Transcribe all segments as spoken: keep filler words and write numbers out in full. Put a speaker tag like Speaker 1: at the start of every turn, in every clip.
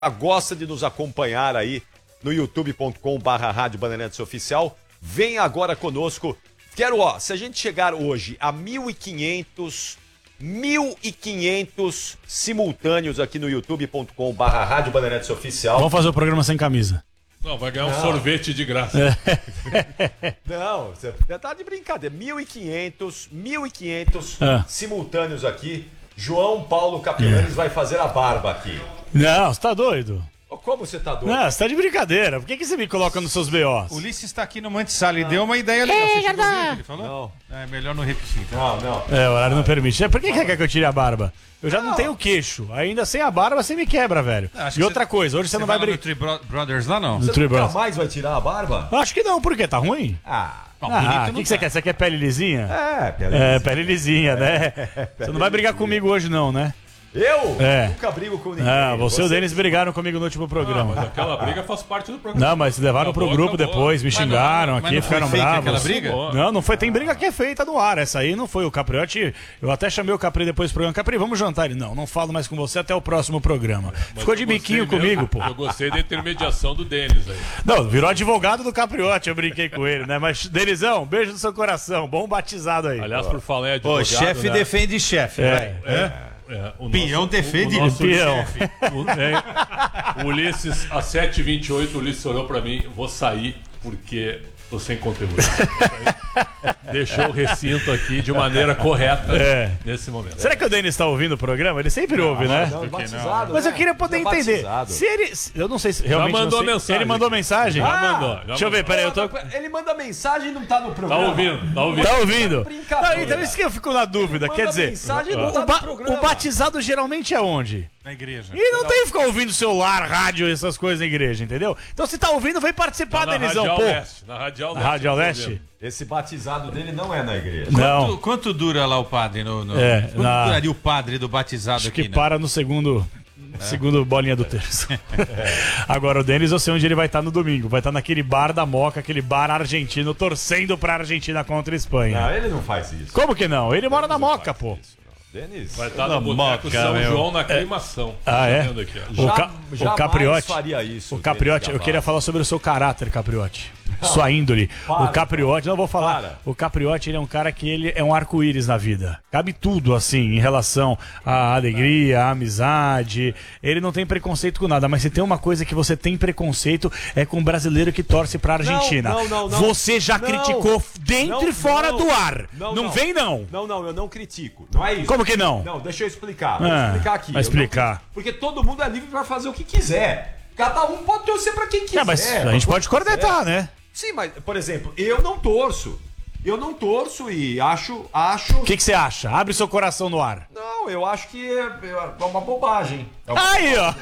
Speaker 1: gosta de nos acompanhar aí no youtube ponto com barra Rádio Bandeirantes Oficial, vem agora conosco. Quero, ó, se a gente chegar hoje a mil e quinhentos simultâneos aqui no youtube ponto com barra Rádio Bandeirantes Oficial.
Speaker 2: Vamos fazer o programa sem camisa.
Speaker 3: Não, vai ganhar um Não. sorvete de graça.
Speaker 1: É. Não, você tá de brincadeira. mil e quinhentos
Speaker 2: é.
Speaker 1: simultâneos aqui. João Paulo Capilanes é. vai fazer a barba aqui.
Speaker 2: Não, você tá doido?
Speaker 1: Como você tá doido?
Speaker 2: Não, você tá de brincadeira. Por que, que você me coloca nos seus B Os?
Speaker 4: O Ulisses está aqui no Monte Sala e deu uma ideia legal. Você chegou a ver o que ele falou?
Speaker 1: Não.
Speaker 4: É melhor não repetir. Tá?
Speaker 1: Não, não.
Speaker 2: É, o horário não permite. Por que, que quer que eu tire a barba? Eu já não, não tenho queixo. Ainda sem a barba você me quebra, velho. Não, e outra você, coisa, hoje você, você não vai
Speaker 4: brigar. Você vai no Three Brothers lá, não?
Speaker 1: Você nunca mais vai tirar a barba?
Speaker 2: Acho que não, por quê? Tá ruim?
Speaker 1: Ah...
Speaker 2: Ah, o que, que você quer? Você quer pele lisinha?
Speaker 1: É, pele lisinha.
Speaker 2: É, pele lisinha, né? É, você não vai brigar comigo hoje não, né?
Speaker 1: Eu?
Speaker 2: É.
Speaker 1: Nunca brigo com ninguém.
Speaker 2: Ah, você, você e o Denis brigaram comigo no último programa.
Speaker 3: Ah, mas aquela briga faz parte do programa.
Speaker 2: Não, mas levaram acabou, pro grupo acabou. depois, me xingaram
Speaker 4: mas não,
Speaker 2: aqui,
Speaker 4: mas não
Speaker 2: ficaram bravos.
Speaker 4: Aquela briga?
Speaker 2: Não, não foi. Tem briga que é feita no ar. Essa aí não foi o Capriotti. Eu até chamei o Capri depois do programa. Capri, vamos jantar. Ele, não, não falo mais com você até o próximo programa. Mas ficou de biquinho comigo, pô.
Speaker 3: Eu gostei da intermediação do Denis aí.
Speaker 2: Não, virou advogado do Capriotti, eu brinquei com ele, né? Mas, Denizão, beijo no seu coração. Bom batizado aí.
Speaker 3: Aliás, por falar em advogado,
Speaker 4: Ô, chefe
Speaker 3: né?
Speaker 4: defende chefe.
Speaker 2: É,
Speaker 4: é.
Speaker 2: é.
Speaker 3: É, o
Speaker 4: Peão
Speaker 3: nosso,
Speaker 4: defende
Speaker 3: o, o nosso
Speaker 2: peão.
Speaker 3: Chefe, o, é, o Ulisses, às sete e vinte e oito, o Ulisses olhou pra mim, vou sair porque tô sem conteúdo. Deixou o recinto aqui de maneira correta
Speaker 2: é.
Speaker 3: nesse momento.
Speaker 2: Será que o Denis tá ouvindo o programa? Ele sempre não, ouve, né?
Speaker 1: Não, batizado,
Speaker 2: Mas
Speaker 1: né?
Speaker 2: eu queria poder
Speaker 1: é
Speaker 2: entender. Se ele. Eu não sei se realmente.
Speaker 3: Já mandou
Speaker 2: não sei.
Speaker 3: mensagem.
Speaker 2: Ele mandou mensagem?
Speaker 3: Já
Speaker 2: Ah,
Speaker 3: mandou. Já
Speaker 2: deixa
Speaker 3: mandou.
Speaker 2: eu ver, peraí, eu tô.
Speaker 1: Ele manda mensagem e não tá no programa.
Speaker 3: Tá ouvindo, tá ouvindo.
Speaker 2: Tá ouvindo?
Speaker 1: Brincadeira.
Speaker 2: Não, então isso que eu fico na dúvida.
Speaker 1: Ele
Speaker 2: Quer
Speaker 1: manda
Speaker 2: dizer,
Speaker 1: mensagem e não
Speaker 2: o,
Speaker 1: tá
Speaker 2: ba-
Speaker 1: no programa.
Speaker 2: o batizado geralmente é onde?
Speaker 4: Na igreja.
Speaker 2: E não tem que ficar ouvindo celular, rádio, essas coisas na igreja, entendeu? Então se tá ouvindo, vem participar,
Speaker 3: Tá na
Speaker 2: Denizão,
Speaker 3: Radial
Speaker 2: pô.
Speaker 3: Leste, na Radial
Speaker 2: Na
Speaker 3: Leste.
Speaker 2: Radial
Speaker 3: tá
Speaker 2: Leste?
Speaker 3: ouvindo.
Speaker 1: Esse batizado dele não é na igreja.
Speaker 2: Não.
Speaker 4: Quanto, quanto dura lá o padre? No, no...
Speaker 2: É,
Speaker 4: Quanto
Speaker 2: na-
Speaker 4: duraria o padre do batizado
Speaker 2: Acho
Speaker 4: aqui?
Speaker 2: que
Speaker 4: né?
Speaker 2: para no segundo. Segundo bolinha do terço. Agora o Denis, eu sei onde ele vai estar no domingo. Vai estar naquele bar da Moca, aquele bar argentino, torcendo pra Argentina contra a Espanha.
Speaker 1: Não, ele não faz isso.
Speaker 2: Como que não? Ele mora na Moca, pô.
Speaker 1: Denis.
Speaker 3: Vai estar
Speaker 4: Na
Speaker 3: no Boteco
Speaker 4: Moca,
Speaker 3: São
Speaker 4: meu.
Speaker 3: João na aclimação.
Speaker 2: Ah, é?
Speaker 3: Vendo aqui, ó.
Speaker 2: O,
Speaker 1: Já-
Speaker 2: Ca... o
Speaker 1: jamais
Speaker 2: Capriotti.
Speaker 1: faria isso,
Speaker 2: O Capriotti,
Speaker 1: Denis
Speaker 2: eu queria
Speaker 1: Gavarro.
Speaker 2: falar sobre o seu caráter, Capriotti. Sua índole.
Speaker 1: Para,
Speaker 2: o Capriotti, não vou falar.
Speaker 1: Para.
Speaker 2: O Capriotti, ele é um cara que ele é um arco-íris na vida. Cabe tudo, assim, em relação à alegria, à amizade. Ele não tem preconceito com nada, mas se tem uma coisa que você tem preconceito é com o brasileiro que torce pra Argentina.
Speaker 1: Não, não, não,
Speaker 2: você já
Speaker 1: não.
Speaker 2: criticou dentro
Speaker 1: Não,
Speaker 2: e fora
Speaker 1: não.
Speaker 2: do ar.
Speaker 1: Não,
Speaker 2: Não,
Speaker 1: não.
Speaker 2: vem, não.
Speaker 1: Não, não, eu não critico. Não é isso.
Speaker 2: Como que não?
Speaker 1: Não, deixa eu explicar. Vou
Speaker 2: Ah,
Speaker 1: explicar aqui.
Speaker 2: vai
Speaker 1: Eu não
Speaker 2: explicar.
Speaker 1: critico, porque todo mundo é livre pra fazer o que quiser. Cada um pode torcer pra quem quiser.
Speaker 2: É, mas a gente pode cornetar, né?
Speaker 1: Sim, mas, por exemplo, eu não torço. Eu não torço e acho. acho...
Speaker 2: O que que você acha? Abre seu coração no ar.
Speaker 1: Não, eu acho que é, é uma bobagem. É uma
Speaker 2: Aí, ó.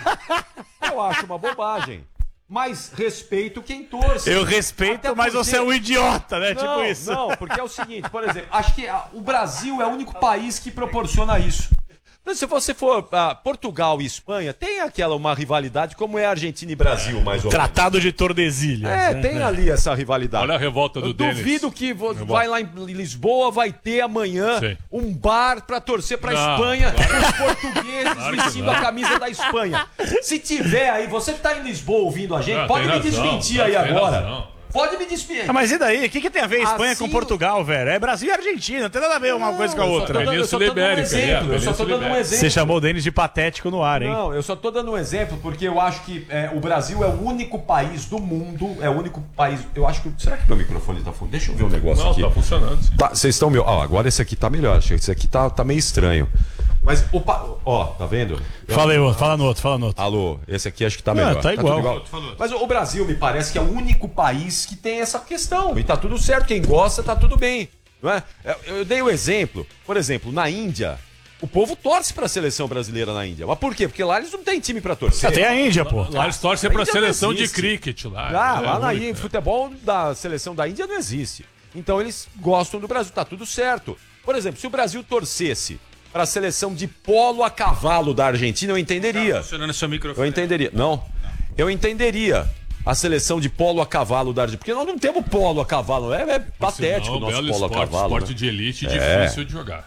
Speaker 1: Eu acho uma bobagem. Mas respeito quem torce.
Speaker 2: Eu respeito,
Speaker 1: Até
Speaker 2: mas
Speaker 1: porque-
Speaker 2: você é um idiota, né?
Speaker 1: Não,
Speaker 2: tipo isso.
Speaker 1: não, porque é o seguinte, por exemplo, acho que a- o Brasil é o único país que proporciona isso. Então, se você for a Portugal e Espanha, tem aquela uma rivalidade como é Argentina e Brasil, mais ou menos.
Speaker 2: Tratado de Tordesilhas.
Speaker 1: É,
Speaker 2: né?
Speaker 1: tem ali essa rivalidade.
Speaker 3: Olha a revolta do
Speaker 1: Eu
Speaker 3: Denis.
Speaker 1: duvido que vo- vai lá em Lisboa, vai ter amanhã
Speaker 3: Sim.
Speaker 1: um bar pra torcer pra
Speaker 3: Não,
Speaker 1: Espanha,
Speaker 3: claro.
Speaker 1: os portugueses
Speaker 3: Claro que
Speaker 1: vestindo
Speaker 3: não.
Speaker 1: a camisa da Espanha. Se tiver aí, você que tá em Lisboa ouvindo a gente,
Speaker 3: Não,
Speaker 1: pode
Speaker 3: tem
Speaker 1: me
Speaker 3: razão,
Speaker 1: desmentir aí
Speaker 3: tem
Speaker 1: agora.
Speaker 3: razão.
Speaker 1: Pode me desmentir.
Speaker 2: Ah, mas e daí? O que, que tem a ver a Espanha
Speaker 1: Assim-
Speaker 2: com Portugal, velho? É Brasil e Argentina, não tem nada a ver uma coisa com a
Speaker 1: eu só
Speaker 2: outra.
Speaker 1: tô dando- eu só tô dando um
Speaker 3: Ibérica,
Speaker 1: exemplo,
Speaker 3: é,
Speaker 1: eu só tô
Speaker 3: Península
Speaker 1: dando um
Speaker 3: Ibérica.
Speaker 1: exemplo.
Speaker 2: Você chamou o Denis de patético no ar, hein?
Speaker 1: Não, eu só tô dando um exemplo porque eu acho que é, o Brasil é o único país do mundo, é o único país. Eu acho que. Será que meu microfone tá funcionando? Deixa eu ver um negócio
Speaker 3: Não,
Speaker 1: aqui.
Speaker 3: tá funcionando. Sim.
Speaker 1: Tá, vocês estão meu. Ó, agora esse aqui tá melhor. Acho que esse aqui tá, tá meio estranho. Mas o pa... Ó, tá vendo? Eu-
Speaker 2: Fala aí, outro, fala no outro, fala no outro.
Speaker 1: Alô, esse aqui acho que tá melhor.
Speaker 2: tá igual.
Speaker 1: tudo Mas o Brasil me parece que é o único país que tem essa questão. E tá tudo certo, quem gosta tá tudo bem. Não é? Eu, eu dei o exemplo, por exemplo, na Índia, o povo torce pra seleção brasileira na Índia. Mas por quê? Porque lá eles não têm time pra torcer.
Speaker 2: Ah, tem a Índia, pô.
Speaker 3: Lá eles torcem pra
Speaker 1: Ainda não
Speaker 3: seleção de
Speaker 1: existe.
Speaker 3: cricket lá.
Speaker 1: Ah,
Speaker 3: É
Speaker 1: lá na
Speaker 3: único,
Speaker 1: Índia,
Speaker 3: né?
Speaker 1: futebol da seleção da Índia não existe. Então eles gostam do Brasil, tá tudo certo. Por exemplo, se o Brasil torcesse para a seleção de polo a cavalo da Argentina, eu entenderia.
Speaker 4: Tá funcionando seu
Speaker 1: Eu
Speaker 4: microfone.
Speaker 1: entenderia. Não. Eu entenderia a seleção de polo a cavalo da Argentina. Porque nós não temos polo a cavalo. É, é patético o
Speaker 3: Sinal,
Speaker 1: nosso
Speaker 3: belo
Speaker 1: polo
Speaker 3: esporte,
Speaker 1: a cavalo.
Speaker 3: esporte
Speaker 1: né?
Speaker 3: de elite
Speaker 1: É.
Speaker 3: difícil de jogar. Né?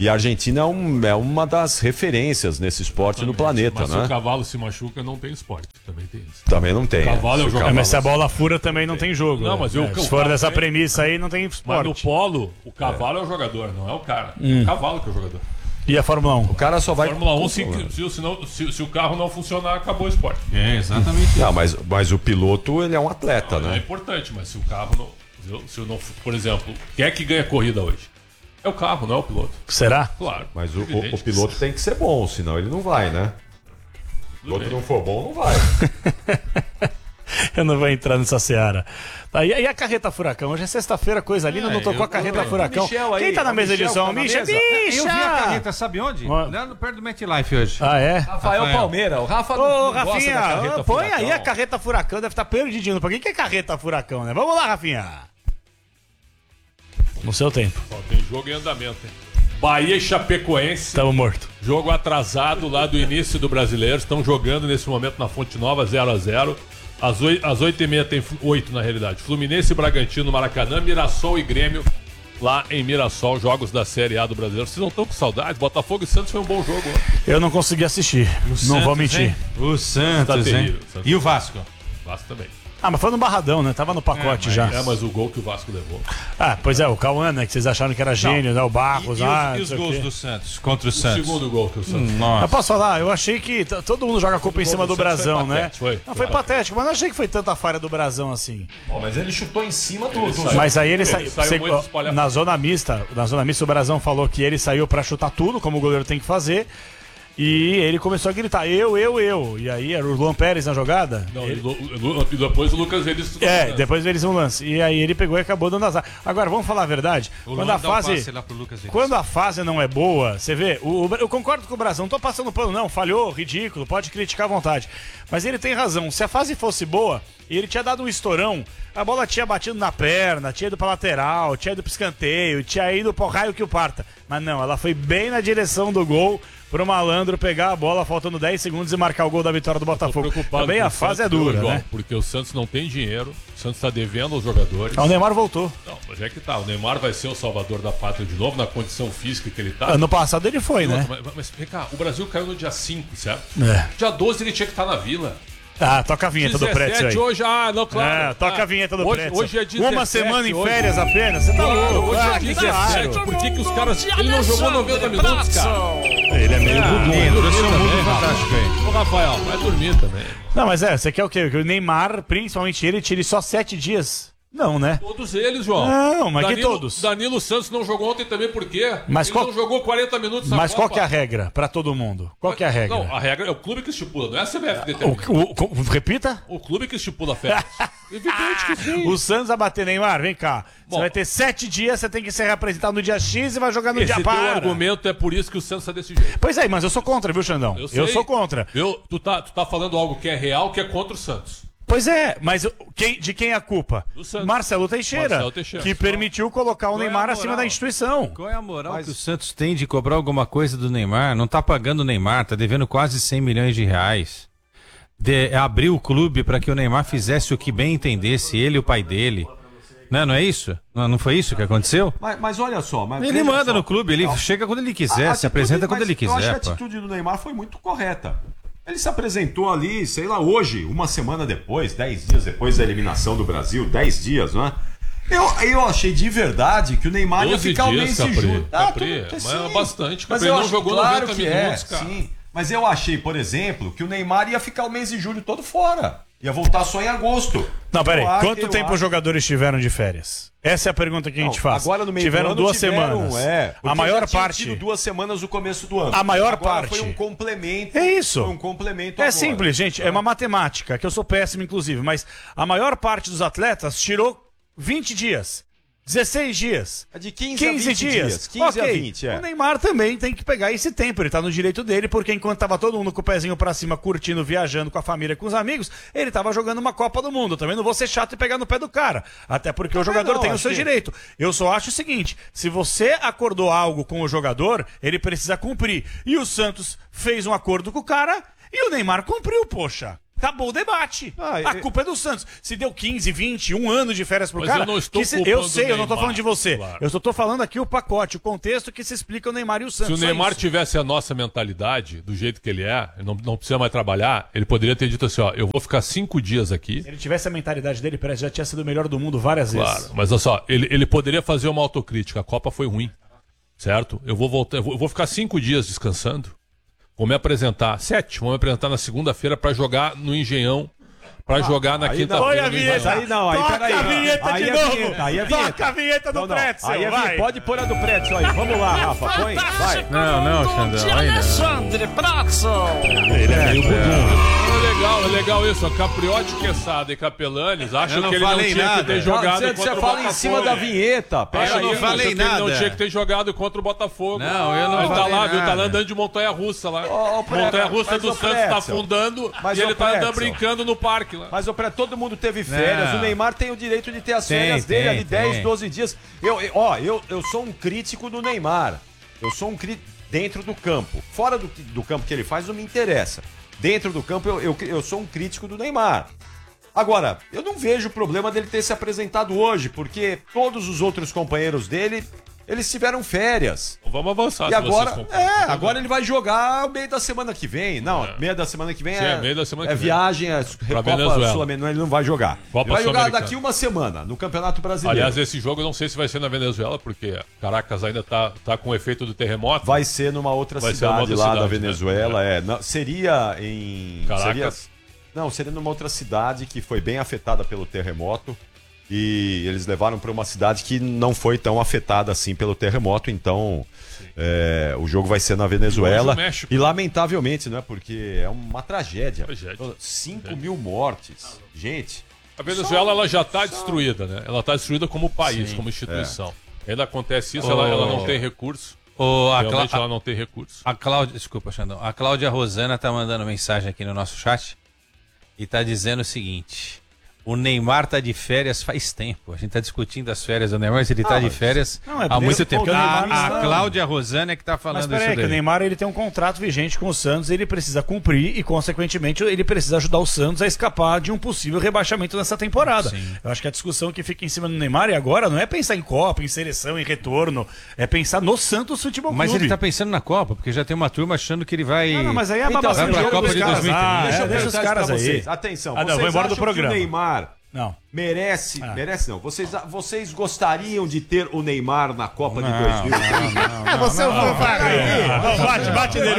Speaker 1: E a Argentina é, um, é uma das referências nesse esporte
Speaker 3: Também,
Speaker 1: no planeta,
Speaker 3: mas
Speaker 1: né?
Speaker 3: se o cavalo se machuca, não tem esporte. Também tem isso.
Speaker 1: Também não tem.
Speaker 3: O cavalo é o
Speaker 1: Se
Speaker 3: jogador.
Speaker 2: É, mas se a bola fura também não tem jogo.
Speaker 3: Não,
Speaker 2: né?
Speaker 3: mas eu-
Speaker 2: É,
Speaker 3: eu-
Speaker 2: se for
Speaker 3: eu-
Speaker 2: dessa
Speaker 3: eu-
Speaker 2: premissa aí, não tem
Speaker 3: Mas
Speaker 2: esporte.
Speaker 3: no polo, o cavalo é, o jogador, não é o cara. É
Speaker 2: Hum.
Speaker 3: o cavalo que é o jogador.
Speaker 2: E a Fórmula um?
Speaker 1: O cara só vai...
Speaker 3: Fórmula um, se, se, se, não- se- se o carro não funcionar, acabou o esporte.
Speaker 4: É, exatamente.
Speaker 1: Não, mas, mas o piloto, ele é um atleta,
Speaker 3: Não, é
Speaker 1: né?
Speaker 3: importante, mas se o carro não. Se eu- se eu não. Por exemplo, quem é que ganha corrida hoje? É o carro, não é o piloto.
Speaker 2: Será?
Speaker 3: Claro.
Speaker 1: Mas o, o-
Speaker 3: evidente.
Speaker 1: o piloto tem que ser bom, senão ele não vai, né? Se o piloto não for bom, não vai.
Speaker 2: Eu não vou entrar nessa seara. Tá, e, e a carreta furacão? Hoje é sexta-feira, coisa linda, não tocou
Speaker 4: eu-
Speaker 2: a carreta
Speaker 4: eu-
Speaker 2: furacão.
Speaker 1: Michel aí,
Speaker 2: Quem tá na
Speaker 1: o
Speaker 2: mesa de
Speaker 1: Michel
Speaker 2: som?
Speaker 1: tá na
Speaker 2: Misha,
Speaker 1: mesa?
Speaker 2: Misha!
Speaker 4: Eu vi a carreta, sabe onde?
Speaker 2: Ó.
Speaker 4: Lá no- perto do MetLife hoje.
Speaker 2: Ah, é?
Speaker 1: Rafael,
Speaker 4: Rafael.
Speaker 1: Palmeira, o Rafa
Speaker 2: Ô,
Speaker 1: não gosta da
Speaker 2: Rafinha,
Speaker 1: carreta
Speaker 2: põe
Speaker 1: furacão.
Speaker 2: aí a carreta furacão, deve estar perdidinho. Por que que é carreta furacão, né? Vamos lá, Rafinha. No seu tempo.
Speaker 3: Ó, tem jogo em andamento, hein? Bahia e Chapecoense.
Speaker 2: Estamos mortos.
Speaker 3: Jogo atrasado lá do início do Brasileiro. Estão jogando nesse momento na Fonte Nova, zero a zero. Às oito, às oito e meia tem oito na realidade. Fluminense e Bragantino, Maracanã, Mirassol e Grêmio. Lá em Mirassol, jogos da Série A do Brasileiro. Vocês não estão com saudades? Botafogo e Santos foi um bom jogo. Ó.
Speaker 2: Eu não consegui assistir. não
Speaker 4: Santos,
Speaker 2: vou mentir.
Speaker 4: hein? O Santos,
Speaker 3: Tá
Speaker 4: hein?
Speaker 3: terrível, Santos.
Speaker 4: E o Vasco?
Speaker 3: Vasco também.
Speaker 2: Ah, mas foi no Barradão, né? Tava no pacote já.
Speaker 3: É, mas o gol que o Vasco levou.
Speaker 2: Ah, pois é, o Cauã, né? Que vocês acharam que era gênio, né? O
Speaker 4: E,
Speaker 2: Barros,
Speaker 4: e
Speaker 2: ah,
Speaker 4: os, e
Speaker 2: não
Speaker 4: os
Speaker 2: sei o
Speaker 4: gols
Speaker 2: quê.
Speaker 4: do Santos contra o
Speaker 3: O
Speaker 4: Santos?
Speaker 3: segundo gol que o Santos.
Speaker 2: Eu
Speaker 4: Nossa.
Speaker 2: posso falar, eu achei que t- todo mundo joga a culpa em cima do
Speaker 3: Santos foi
Speaker 2: Brasão, né?
Speaker 3: patético, foi.
Speaker 2: Não, foi patético, mas não achei que foi tanta falha do Brasão assim.
Speaker 1: Ó, mas ele chutou em cima do... do-
Speaker 3: saiu-
Speaker 2: Mas aí ele,
Speaker 3: Ele
Speaker 2: saiu.
Speaker 3: saiu
Speaker 2: você-
Speaker 3: muito espalhado.
Speaker 2: na zona mista, na zona mista o Brasão falou que ele saiu pra chutar tudo, como o goleiro tem que fazer. E ele começou a gritar, eu, eu, eu. E aí era o Luan Pérez na jogada.
Speaker 3: Não,
Speaker 2: Ele-
Speaker 3: e Lu- Lu- e depois o Lucas Reis.
Speaker 2: É, depois eles um lance. E aí ele pegou e acabou dando azar. Agora, vamos falar a verdade.
Speaker 4: O
Speaker 2: Quando
Speaker 4: Luan
Speaker 2: a
Speaker 4: dá o
Speaker 2: fase.
Speaker 4: passe lá pro Lucas Reis.
Speaker 2: Quando a fase não é boa, você vê, o, o- eu concordo com o Brasão, não tô passando pano, não, falhou, ridículo, pode criticar à vontade. Mas ele tem razão, se a fase fosse boa e ele tinha dado um estourão, a bola tinha batido na perna, tinha ido pra lateral, tinha ido pro escanteio, tinha ido pro raio que o parta. Mas não, ela foi bem na direção do gol pro malandro pegar a bola faltando dez segundos e marcar o gol da vitória do Botafogo. Também a fase é dura, né?
Speaker 3: Porque o Santos não tem dinheiro, o Santos está devendo aos jogadores.
Speaker 2: O Neymar voltou.
Speaker 3: Não, mas é que tá, o Neymar vai ser o salvador da pátria de novo, na condição física que ele tá.
Speaker 2: Ano passado ele foi, né?
Speaker 3: Mas, mas vem cá, o Brasil caiu no dia cinco, certo?
Speaker 2: É.
Speaker 3: Dia doze ele tinha que estar na Vila.
Speaker 2: Ah, toca a vinheta do Prédio aí.
Speaker 3: hoje, ah, não, claro.
Speaker 2: É, toca
Speaker 3: Ah,
Speaker 2: a vinheta do
Speaker 3: hoje,
Speaker 2: Prédio.
Speaker 3: Hoje é dezessete.
Speaker 2: Uma semana em
Speaker 3: hoje.
Speaker 2: férias apenas? Você tá
Speaker 3: Claro,
Speaker 2: louco?
Speaker 3: hoje
Speaker 2: Ah,
Speaker 3: é
Speaker 2: que
Speaker 3: dezessete.
Speaker 2: claro.
Speaker 3: Por que, que os caras. Ele não jogou noventa minutos, cara.
Speaker 2: Ele é meio voodoo.
Speaker 4: Lindo, esse é um mundo
Speaker 3: também,
Speaker 4: fantástico aí.
Speaker 3: Ô, Rafael, vai dormir também.
Speaker 2: Não, mas é, você quer o quê? Que o Neymar, principalmente ele, tire só sete dias? Não, né?
Speaker 3: Todos eles, João.
Speaker 2: Não, mas que
Speaker 3: Danilo,
Speaker 2: todos?
Speaker 3: Danilo Santos não jogou ontem também, por quê?
Speaker 2: Mas
Speaker 3: ele
Speaker 2: qual-
Speaker 3: não jogou quarenta minutos na
Speaker 2: Mas
Speaker 3: Copa.
Speaker 2: qual que é a regra pra todo mundo? Qual que é a regra?
Speaker 3: Não, a regra é o clube que estipula, não é a C B F que
Speaker 2: O,
Speaker 3: determina.
Speaker 2: o- o- repita?
Speaker 3: O clube que estipula férias. Evidente que sim.
Speaker 2: O Santos vai bater Neymar, vem cá.
Speaker 3: Bom.
Speaker 2: Você vai ter sete dias, você tem que ser representado no dia X e vai jogar no
Speaker 3: Esse
Speaker 2: dia
Speaker 3: teu
Speaker 2: para.
Speaker 3: argumento é por isso que o Santos tá desse jeito.
Speaker 2: Pois é, mas eu sou contra, viu, Xandão? Eu,
Speaker 3: sei.
Speaker 2: sou contra.
Speaker 3: Eu, tu, tá, tu tá falando algo que é real, que é contra o Santos.
Speaker 2: Pois é, mas eu- quem- de quem é a culpa?
Speaker 3: Do Santos.
Speaker 2: Marcelo Teixeira,
Speaker 3: Marcelo Teixeira.
Speaker 2: que permitiu colocar o
Speaker 4: Qual é a
Speaker 2: Neymar
Speaker 4: moral?
Speaker 2: acima da instituição.
Speaker 4: Qual é a moral que o Santos tem de cobrar alguma coisa do Neymar? Não tá pagando o Neymar, tá devendo quase cem milhões de reais. De, abriu o clube para que o Neymar fizesse o que bem entendesse, ele e o pai dele. Não, não é isso? Não, não foi isso que aconteceu?
Speaker 1: Mas, mas olha só... Mas
Speaker 4: Ele
Speaker 1: veja
Speaker 4: manda
Speaker 1: só.
Speaker 4: no clube, ele
Speaker 1: Não.
Speaker 4: chega quando ele
Speaker 1: A
Speaker 4: quiser, se
Speaker 1: atitude-
Speaker 4: apresenta quando
Speaker 1: mas
Speaker 4: ele
Speaker 1: Eu acho que a
Speaker 4: quiser, pô.
Speaker 1: atitude do Neymar foi muito correta. Ele se apresentou ali, sei lá, hoje, uma semana depois, dez dias depois da eliminação do Brasil, dez dias, não é? Eu, eu achei de verdade que o Neymar ia
Speaker 3: doze
Speaker 1: ficar o
Speaker 3: dias,
Speaker 1: mês de
Speaker 3: Capri.
Speaker 1: julho.
Speaker 3: Capri,
Speaker 1: tudo-
Speaker 3: mas é bastante,
Speaker 1: Mas
Speaker 3: Capri.
Speaker 1: eu
Speaker 3: Ele não
Speaker 1: acho
Speaker 3: jogou
Speaker 1: claro
Speaker 3: noventa
Speaker 1: que
Speaker 3: minutos,
Speaker 1: é,
Speaker 3: cara.
Speaker 1: sim. Mas eu achei, por exemplo, que o Neymar ia ficar o mês de julho todo fora. Ia voltar só em agosto.
Speaker 2: Não, peraí.
Speaker 1: Eu acho-
Speaker 2: Quanto
Speaker 1: eu
Speaker 2: tempo
Speaker 1: acho-
Speaker 2: os jogadores tiveram de férias? Essa é a pergunta que a gente
Speaker 1: Não,
Speaker 2: faz.
Speaker 1: Agora no meio
Speaker 2: tiveram
Speaker 1: do ano
Speaker 2: duas
Speaker 1: tiveram,
Speaker 2: semanas.
Speaker 1: É,
Speaker 2: a
Speaker 1: porque
Speaker 2: maior
Speaker 1: já tinha
Speaker 2: parte.
Speaker 1: tido duas semanas no começo do ano.
Speaker 2: A maior
Speaker 1: Agora
Speaker 2: parte.
Speaker 1: Foi um complemento.
Speaker 2: É isso.
Speaker 1: Foi um complemento
Speaker 2: É
Speaker 1: agora.
Speaker 2: simples, gente. É uma matemática, que eu sou péssimo, inclusive, mas a maior parte dos atletas tirou vinte dias. dezesseis dias.
Speaker 1: É de quinze a vinte dias. quinze a
Speaker 2: Ok.
Speaker 1: vinte, é.
Speaker 2: O Neymar também tem que pegar esse tempo. Ele tá no direito dele, porque enquanto tava todo mundo com o pezinho pra cima, curtindo, viajando com a família, com os amigos, ele tava jogando uma Copa do Mundo. Também não vou ser chato e pegar no pé do cara. Até porque o jogador
Speaker 1: não,
Speaker 2: tem o
Speaker 1: acho
Speaker 2: seu
Speaker 1: que-
Speaker 2: direito. Eu só acho o seguinte: se você acordou algo com o jogador, ele precisa cumprir. E o Santos fez um acordo com o cara e o Neymar cumpriu, poxa. acabou o debate.
Speaker 1: Ah,
Speaker 2: a
Speaker 1: eu...
Speaker 2: culpa é do Santos. Se deu quinze, vinte, um ano de férias pro
Speaker 3: Mas
Speaker 2: cara...
Speaker 3: eu não estou
Speaker 2: que se...
Speaker 3: culpando
Speaker 2: Eu sei,
Speaker 3: o
Speaker 2: eu não tô
Speaker 3: Neymar,
Speaker 2: falando de você.
Speaker 3: claro.
Speaker 2: Eu só tô falando aqui o pacote, o contexto que se explica o Neymar e o Santos.
Speaker 3: Se o Neymar tivesse a nossa mentalidade, do jeito que ele é, não, não precisa mais trabalhar, ele poderia ter dito assim, ó, eu vou ficar cinco dias aqui.
Speaker 2: Se ele tivesse a mentalidade dele, parece que já tinha sido o melhor do mundo várias
Speaker 3: Claro,
Speaker 2: vezes.
Speaker 3: mas olha só, ele, ele poderia fazer uma autocrítica, a Copa foi ruim, certo? Eu vou voltar, eu vou, eu vou ficar cinco dias descansando, vou me apresentar, sete, vou me apresentar na segunda-feira pra jogar no Engenhão, pra jogar na
Speaker 1: aí
Speaker 3: quinta-feira.
Speaker 2: Olha a
Speaker 3: no
Speaker 2: vinheta.
Speaker 3: Engenhão.
Speaker 1: Aí não, aí
Speaker 2: Toca
Speaker 1: peraí.
Speaker 2: a vinheta
Speaker 1: aí
Speaker 2: de
Speaker 1: é
Speaker 2: novo.
Speaker 1: vinheta, aí é vinheta.
Speaker 2: Toca a vinheta do
Speaker 1: Não, não.
Speaker 2: Pretzel,
Speaker 1: Aí é
Speaker 2: vai.
Speaker 1: vinheta. Pode pôr a do Pretzel aí. Vamos lá, Rafa. Põe. Vai.
Speaker 4: Não, não, Xandão, aí não.
Speaker 5: Alexandre Pretzel.
Speaker 2: Ele é meio bumbum.
Speaker 3: É legal, é legal isso. ó. Capriotti, Quesada e Capelanes acham
Speaker 4: Eu não
Speaker 3: que ele não
Speaker 4: falei
Speaker 3: tinha
Speaker 4: nada.
Speaker 3: que ter
Speaker 1: Não,
Speaker 3: jogado
Speaker 1: você,
Speaker 3: contra
Speaker 1: você
Speaker 3: o
Speaker 1: fala
Speaker 3: Botafogo.
Speaker 1: em cima da vinheta. Pera
Speaker 3: Acha
Speaker 1: aí.
Speaker 4: não
Speaker 3: que-
Speaker 4: falei
Speaker 3: acha que ele não
Speaker 4: nada.
Speaker 3: tinha que ter jogado contra o Botafogo.
Speaker 4: Não, eu não
Speaker 3: Ele tá
Speaker 4: falei
Speaker 3: lá, viu? Tá
Speaker 4: nada.
Speaker 3: lá andando de montanha-russa lá.
Speaker 1: Ô, ô, Pretzel,
Speaker 3: montanha-russa
Speaker 1: mas,
Speaker 3: do
Speaker 1: ô,
Speaker 3: Santos tá
Speaker 1: Pretzel.
Speaker 3: afundando
Speaker 1: Mas,
Speaker 3: e
Speaker 1: ô,
Speaker 3: ele tá andando
Speaker 1: Pretzel.
Speaker 3: brincando no parque lá.
Speaker 1: Mas, ô, Pré, todo mundo teve férias.
Speaker 4: Não.
Speaker 1: O Neymar tem o direito de ter as
Speaker 4: Tem,
Speaker 1: férias dele
Speaker 4: tem,
Speaker 1: ali, dez,
Speaker 4: tem.
Speaker 1: doze dias. Eu, eu- ó, eu, eu sou um crítico do Neymar. Eu sou um crítico dentro do campo. Fora do, do campo que ele faz, não me interessa. Dentro do campo, eu, eu, eu sou um crítico do Neymar. Agora, eu não vejo problema dele ter se apresentado hoje, porque todos os outros companheiros dele, eles tiveram férias.
Speaker 3: Vamos avançar.
Speaker 1: E
Speaker 3: se
Speaker 1: agora,
Speaker 3: vocês concordam.
Speaker 1: é, agora ele vai jogar meio da semana que vem. Não, meio da semana que vem
Speaker 3: Sim,
Speaker 1: é,
Speaker 3: é meio da semana
Speaker 1: é
Speaker 3: que vem.
Speaker 1: viagem, é Copa
Speaker 3: Venezuela.
Speaker 1: Sul-Americana, ele não vai jogar.
Speaker 3: Copa
Speaker 1: ele vai jogar
Speaker 3: Sul-Americana.
Speaker 1: daqui uma semana, no Campeonato Brasileiro.
Speaker 3: Aliás, esse jogo eu não sei se vai ser na Venezuela, porque Caracas ainda tá, tá com o efeito do terremoto.
Speaker 1: Vai ser numa outra
Speaker 3: Vai ser
Speaker 1: cidade
Speaker 3: numa outra
Speaker 1: lá
Speaker 3: cidade,
Speaker 1: da
Speaker 3: né?
Speaker 1: Venezuela. É. Não, seria em...
Speaker 3: Caracas.
Speaker 1: Seria, não, seria numa outra cidade que foi bem afetada pelo terremoto. E eles levaram para uma cidade que não foi tão afetada assim pelo terremoto. Então, é, o jogo vai ser na Venezuela.
Speaker 3: E hoje o México.
Speaker 1: E lamentavelmente, né? Porque é uma tragédia.
Speaker 3: Tragédia.
Speaker 1: cinco mil mortes. Gente...
Speaker 3: A Venezuela ela já está destruída, né? Ela está destruída como país, como instituição. Ainda acontece isso, ela, ela não tem recurso.
Speaker 4: Ô, a,
Speaker 3: Realmente
Speaker 4: Clá-
Speaker 3: ela não tem recurso.
Speaker 4: a Cláudia, desculpa, Xandão. A Cláudia Rosana tá mandando mensagem aqui no nosso chat e tá dizendo o seguinte: o Neymar tá de férias faz tempo. A gente tá discutindo as férias do Neymar, mas ele tá
Speaker 1: Ah,
Speaker 4: de
Speaker 1: mas-
Speaker 4: férias
Speaker 2: Não, é
Speaker 4: há muito
Speaker 2: porque
Speaker 4: tempo.
Speaker 2: o Neymar
Speaker 4: A, a
Speaker 2: está-
Speaker 4: Cláudia Rosana é que tá
Speaker 2: Mas
Speaker 4: falando
Speaker 2: peraí,
Speaker 4: isso
Speaker 2: que o
Speaker 4: daí.
Speaker 2: Neymar ele tem um contrato vigente com o Santos, ele precisa cumprir e, consequentemente, ele precisa ajudar o Santos a escapar de um possível rebaixamento nessa temporada.
Speaker 4: Sim.
Speaker 2: Eu acho que a discussão que fica em cima do Neymar e agora não é pensar em Copa, em seleção, em retorno, é pensar no Santos Futebol
Speaker 4: Mas
Speaker 2: Clube.
Speaker 4: ele tá pensando na Copa, porque já tem uma turma achando que ele vai.
Speaker 2: Não, não, mas aí é a
Speaker 1: Então,
Speaker 2: babação
Speaker 1: vai pra
Speaker 2: de
Speaker 4: Copa
Speaker 2: dos
Speaker 4: de
Speaker 2: caras.
Speaker 4: dois mil e trinta.
Speaker 2: Ah,
Speaker 1: Deixa
Speaker 2: é,
Speaker 1: eu
Speaker 2: deixa os
Speaker 1: perguntar
Speaker 2: caras
Speaker 1: pra
Speaker 2: aí.
Speaker 1: vocês. Atenção,
Speaker 2: Ah, não,
Speaker 1: vocês
Speaker 2: vou embora do
Speaker 1: acham
Speaker 2: programa.
Speaker 1: que o Neymar
Speaker 2: Não.
Speaker 1: merece...
Speaker 2: Ah.
Speaker 1: Merece não. Vocês, vocês gostariam de ter o Neymar na Copa de dois mil e trinta?
Speaker 2: Você não, não, bate, bate nele.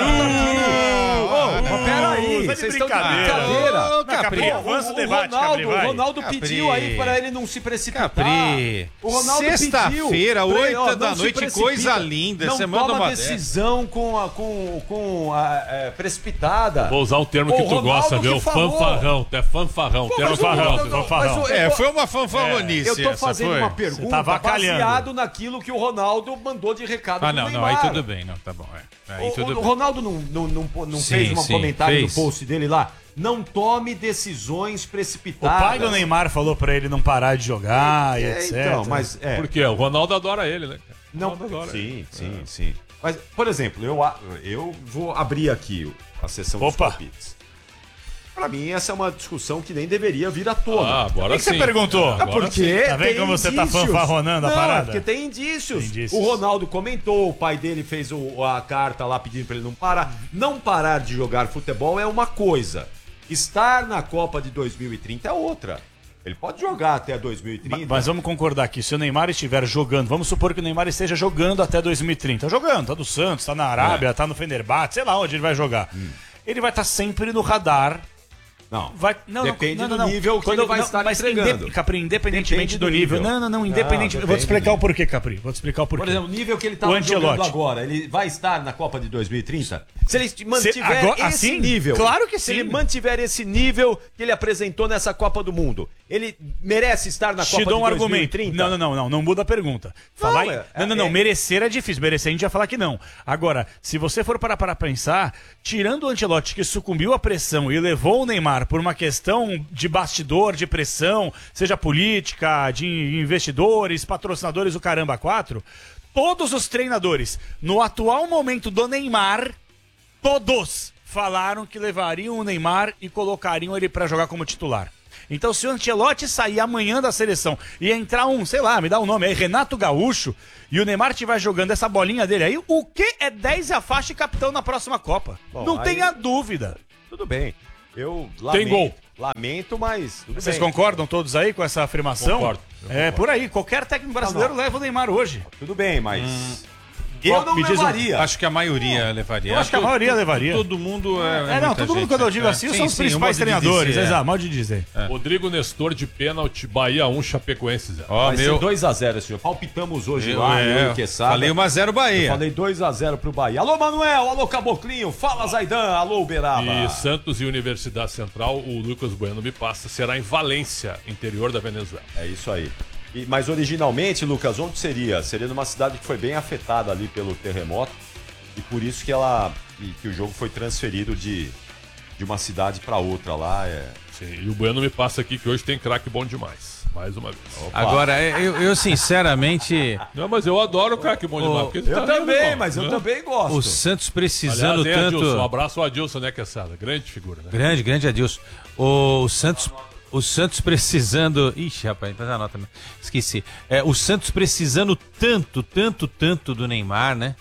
Speaker 1: Mas peraí,
Speaker 2: tá de
Speaker 1: vocês estão de
Speaker 2: brincadeira.
Speaker 1: brincadeira.
Speaker 2: Ô, Capri,
Speaker 1: Pô,
Speaker 2: avança o
Speaker 1: o,
Speaker 2: debate,
Speaker 1: Ronaldo,
Speaker 2: Capri, vai.
Speaker 1: o Ronaldo
Speaker 4: Capri.
Speaker 1: pediu aí para ele não se precipitar.
Speaker 4: Capri,
Speaker 1: O Ronaldo
Speaker 4: sexta-feira,
Speaker 1: pediu pra ele, ó,
Speaker 4: oito da
Speaker 1: não se
Speaker 4: noite,
Speaker 1: precipita.
Speaker 4: coisa linda,
Speaker 1: Não
Speaker 4: você manda
Speaker 1: toma
Speaker 4: uma
Speaker 1: decisão com a, com, com a é, precipitada.
Speaker 3: Vou usar um termo que
Speaker 1: O
Speaker 3: tu
Speaker 1: Ronaldo
Speaker 3: gosta,
Speaker 1: que
Speaker 3: viu?
Speaker 1: falou.
Speaker 3: Fanfarrão. É fanfarrão.
Speaker 1: Pô,
Speaker 3: termo
Speaker 1: mas
Speaker 3: que
Speaker 1: o
Speaker 3: tu
Speaker 1: Ronaldo-
Speaker 3: gosta.
Speaker 1: não,
Speaker 2: fanfarrão.
Speaker 1: mas o-
Speaker 4: É,
Speaker 1: eu-
Speaker 4: foi uma fanfarronice.
Speaker 1: Eu tô
Speaker 4: essa,
Speaker 1: fazendo
Speaker 4: foi?
Speaker 1: uma
Speaker 2: Você
Speaker 1: pergunta
Speaker 2: tá avacalhando.
Speaker 1: baseado naquilo que o Ronaldo mandou de recado
Speaker 4: Ah,
Speaker 1: pro
Speaker 4: não, não,
Speaker 1: Neymar.
Speaker 4: aí tudo bem, não, tá bom. É. Aí
Speaker 1: O,
Speaker 4: tudo
Speaker 1: o
Speaker 4: bem.
Speaker 1: Ronaldo não, não, não, não
Speaker 4: Sim,
Speaker 1: fez um
Speaker 4: sim,
Speaker 1: comentário
Speaker 4: fez.
Speaker 1: no post dele lá? Não tome decisões
Speaker 2: O
Speaker 1: precipitadas.
Speaker 2: pai do Neymar falou pra ele não parar de jogar e
Speaker 1: É,
Speaker 2: etcétera.
Speaker 1: então, mas é.
Speaker 3: Por quê? O Ronaldo adora ele, né? O
Speaker 1: Não,
Speaker 3: Ronaldo adora ele.
Speaker 1: sim, sim, sim. Mas, por exemplo, eu, a- eu vou abrir aqui o- a sessão
Speaker 2: Opa.
Speaker 1: dos palpites. Pra mim, essa é uma discussão que nem deveria vir à tona.
Speaker 3: Ah, agora
Speaker 2: Por que que você
Speaker 3: sim.
Speaker 2: perguntou?
Speaker 1: É
Speaker 3: Agora
Speaker 1: porque
Speaker 2: Tá vendo
Speaker 1: tem
Speaker 2: como você tá
Speaker 1: indícios.
Speaker 2: fanfarronando a
Speaker 1: Não,
Speaker 2: parada?
Speaker 1: é porque tem indícios.
Speaker 2: Tem indícios.
Speaker 1: O Ronaldo comentou, o pai dele fez o- a carta lá pedindo pra ele não parar. Não parar de jogar futebol é uma coisa. Estar na Copa de dois mil e trinta é outra. Ele pode jogar até dois mil e trinta.
Speaker 2: Mas vamos concordar aqui, se o Neymar estiver jogando, vamos supor que o Neymar esteja jogando até dois mil e trinta. Tá jogando, tá do Santos, tá na Arábia, tá no Fenerbahçe, sei lá onde ele vai jogar. Ele vai estar sempre no radar.
Speaker 1: Não.
Speaker 2: Vai, não,
Speaker 1: Depende
Speaker 2: não, não,
Speaker 1: do
Speaker 2: não.
Speaker 1: nível que
Speaker 2: Quando
Speaker 1: ele
Speaker 2: eu-
Speaker 1: vai
Speaker 2: não,
Speaker 1: estar
Speaker 2: mas
Speaker 1: entregando.
Speaker 2: inde- Capri, independentemente
Speaker 1: Depende
Speaker 2: do
Speaker 1: do
Speaker 2: nível.
Speaker 1: nível.
Speaker 2: Não, não, não,
Speaker 1: Não,
Speaker 2: independente. eu vou te
Speaker 1: depende
Speaker 2: explicar
Speaker 1: do
Speaker 2: o porquê, Capri. Vou te explicar o porquê.
Speaker 1: Por exemplo, o nível que ele tá
Speaker 2: O
Speaker 1: jogando
Speaker 2: Ancelotti.
Speaker 1: agora, ele vai estar na Copa de dois mil e trinta? Se ele mantiver
Speaker 2: agora-
Speaker 1: esse
Speaker 2: assim?
Speaker 1: nível,
Speaker 2: Claro que
Speaker 1: se
Speaker 2: sim.
Speaker 1: ele mantiver esse nível que ele apresentou nessa Copa do Mundo, ele merece estar na
Speaker 2: Te
Speaker 1: Copa
Speaker 2: dou um
Speaker 1: de dois mil e
Speaker 2: argumento.
Speaker 1: trinta?
Speaker 2: Não, não, não, não, não muda a pergunta. Falar em-
Speaker 1: é-
Speaker 2: não, não, não,
Speaker 1: é-
Speaker 2: merecer é difícil. Merecer a gente vai falar que não. Agora, se você for parar para pensar, tirando o Ancelotti que sucumbiu à pressão e levou o Neymar por uma questão de bastidor, de pressão, seja política, de investidores, patrocinadores, o caramba quatro, todos os treinadores, no atual momento do Neymar, todos falaram que levariam o Neymar e colocariam ele pra jogar como titular. Então, se o Ancelotti sair amanhã da seleção e entrar um, sei lá, me dá um nome aí, Renato Gaúcho, e o Neymar estiver jogando essa bolinha dele aí, o que é dez e a faixa e capitão na próxima Copa?
Speaker 1: Bom,
Speaker 2: não
Speaker 1: aí-
Speaker 2: tenha dúvida.
Speaker 1: Tudo bem. Eu lamento,
Speaker 3: gol.
Speaker 1: lamento, mas tudo
Speaker 2: Vocês
Speaker 1: bem.
Speaker 2: concordam todos aí com essa afirmação?
Speaker 3: Concordo, eu
Speaker 2: É, por aí. Qualquer técnico brasileiro leva o Neymar hoje.
Speaker 1: Tudo bem, mas eu não
Speaker 2: Me diz um-
Speaker 1: levaria.
Speaker 4: Acho que a maioria levaria.
Speaker 2: Eu acho que a maioria levaria.
Speaker 4: Todo mundo é.
Speaker 2: É, não,
Speaker 4: muita
Speaker 2: todo mundo
Speaker 4: gente,
Speaker 2: quando eu digo
Speaker 4: é.
Speaker 2: assim,
Speaker 4: Sim,
Speaker 2: são os
Speaker 4: sim,
Speaker 2: principais
Speaker 4: um modo de
Speaker 2: treinadores.
Speaker 4: dizer, é.
Speaker 2: Exato, modo de dizer.
Speaker 3: Rodrigo Nestor de pênalti, Bahia um, Chapecoense zero.
Speaker 4: Ó,
Speaker 1: Vai
Speaker 4: meu.
Speaker 1: ser dois a zero, senhor. Palpitamos hoje
Speaker 4: Eu,
Speaker 1: lá, eu
Speaker 4: é,
Speaker 1: e o Quesada.
Speaker 4: falei um a zero Bahia.
Speaker 1: Falei dois a zero pro Bahia. Alô, Manuel. Alô, Caboclinho. Fala, Zaidan. Alô, Uberaba.
Speaker 3: E Santos e Universidade Central, o Lucas Bueno me passa, será em Valência, interior da Venezuela.
Speaker 1: É isso aí. E- mas originalmente, Lucas, onde seria? Seria numa cidade que foi bem afetada ali pelo terremoto. E por isso que ela que, que o jogo foi transferido de, de uma cidade para outra lá. É...
Speaker 3: Sim, e o Bueno me passa aqui que hoje tem craque bom demais. Mais uma vez.
Speaker 4: Agora, eu, eu sinceramente.
Speaker 3: Não, mas eu adoro o craque bom demais. porque ele
Speaker 1: Eu
Speaker 3: tá
Speaker 1: também,
Speaker 3: rindo,
Speaker 1: mas eu
Speaker 3: né?
Speaker 1: também gosto.
Speaker 4: O Santos precisando
Speaker 3: Aliás, hein,
Speaker 4: tanto.
Speaker 3: Adilson, um abraço ao Adilson, né, Quesada? Grande figura, né?
Speaker 4: Grande, grande Adilson. O Santos. O Santos precisando. Ixi, rapaz, faz a nota mesmo. Esqueci. É, o Santos precisando tanto, tanto, tanto do Neymar, né?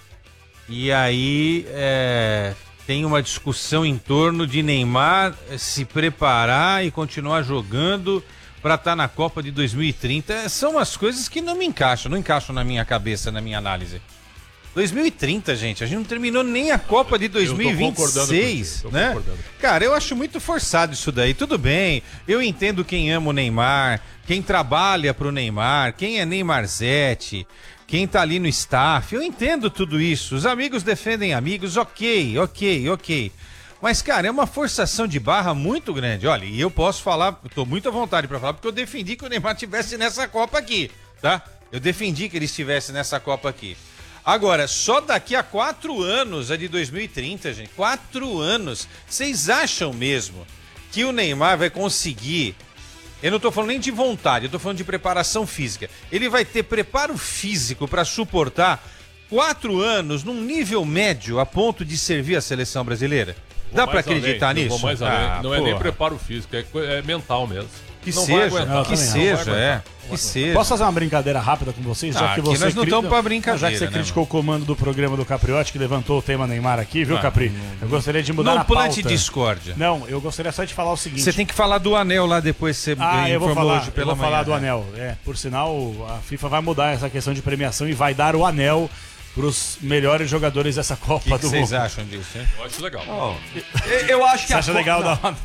Speaker 4: E aí é, tem uma discussão em torno de Neymar se preparar e continuar jogando para estar na Copa de dois mil e trinta. São umas coisas que não me encaixam, não encaixam na minha cabeça, na minha análise. dois mil e trinta, gente, a gente não terminou nem a Copa de dois mil e vinte e seis, né?
Speaker 3: concordando.
Speaker 4: Cara, eu acho muito forçado isso daí. Tudo bem, eu entendo quem ama o Neymar, quem trabalha pro Neymar, quem é Neymarzete, quem tá ali no staff, eu entendo tudo isso. Os amigos defendem amigos, ok, ok, ok. Mas, cara, é uma forçação de barra muito grande. Olha, e eu posso falar, eu tô muito à vontade pra falar, porque eu defendi que o Neymar estivesse nessa Copa aqui, tá? Eu defendi que ele estivesse nessa Copa aqui. Agora, só daqui a quatro anos, é de dois mil e trinta, gente. Quatro anos. Vocês acham mesmo que o Neymar vai conseguir... Eu não tô falando nem de vontade, eu tô falando de preparação física. Ele vai ter preparo físico para suportar quatro anos num nível médio a ponto de servir a seleção brasileira? Dá para
Speaker 3: Mais
Speaker 4: acreditar
Speaker 3: além, eu
Speaker 4: nisso?
Speaker 3: Vou mais além.
Speaker 4: Ah,
Speaker 3: não é nem
Speaker 4: porra.
Speaker 3: preparo físico, é, co- é mental mesmo.
Speaker 4: Que
Speaker 3: Não vai
Speaker 4: seja,
Speaker 3: aguentar.
Speaker 4: que
Speaker 2: também não.
Speaker 4: seja,
Speaker 3: Não vai
Speaker 4: é.
Speaker 3: aguentar.
Speaker 4: Que seja.
Speaker 2: Posso fazer uma brincadeira rápida com vocês? Já
Speaker 4: Ah,
Speaker 2: que
Speaker 4: aqui
Speaker 2: você
Speaker 4: nós não
Speaker 2: cri-
Speaker 4: estamos pra brincadeira,
Speaker 2: Já que você
Speaker 4: né,
Speaker 2: criticou o comando do programa do Capriotti, que levantou o tema Neymar aqui, viu, Capri? Eu gostaria de mudar
Speaker 4: Não
Speaker 2: a pauta.
Speaker 4: plante discórdia.
Speaker 2: Não, eu gostaria só de falar o seguinte.
Speaker 4: Você tem que falar do anel lá depois, você
Speaker 2: Ah, eu vou
Speaker 4: informou
Speaker 2: falar,
Speaker 4: hoje
Speaker 2: eu
Speaker 4: pela
Speaker 2: vou falar
Speaker 4: manhã,
Speaker 2: do
Speaker 4: né?
Speaker 2: anel. É, por sinal, a FIFA vai mudar essa questão de premiação e vai dar o anel pros melhores jogadores dessa Copa
Speaker 4: O que, que
Speaker 2: do
Speaker 4: vocês
Speaker 2: Mundo.
Speaker 4: acham disso, hein?
Speaker 3: Eu acho legal.
Speaker 1: Eu, eu acho que
Speaker 2: Você
Speaker 1: a
Speaker 2: acha
Speaker 1: Copa-
Speaker 2: legal
Speaker 1: Não.
Speaker 2: dar o anel?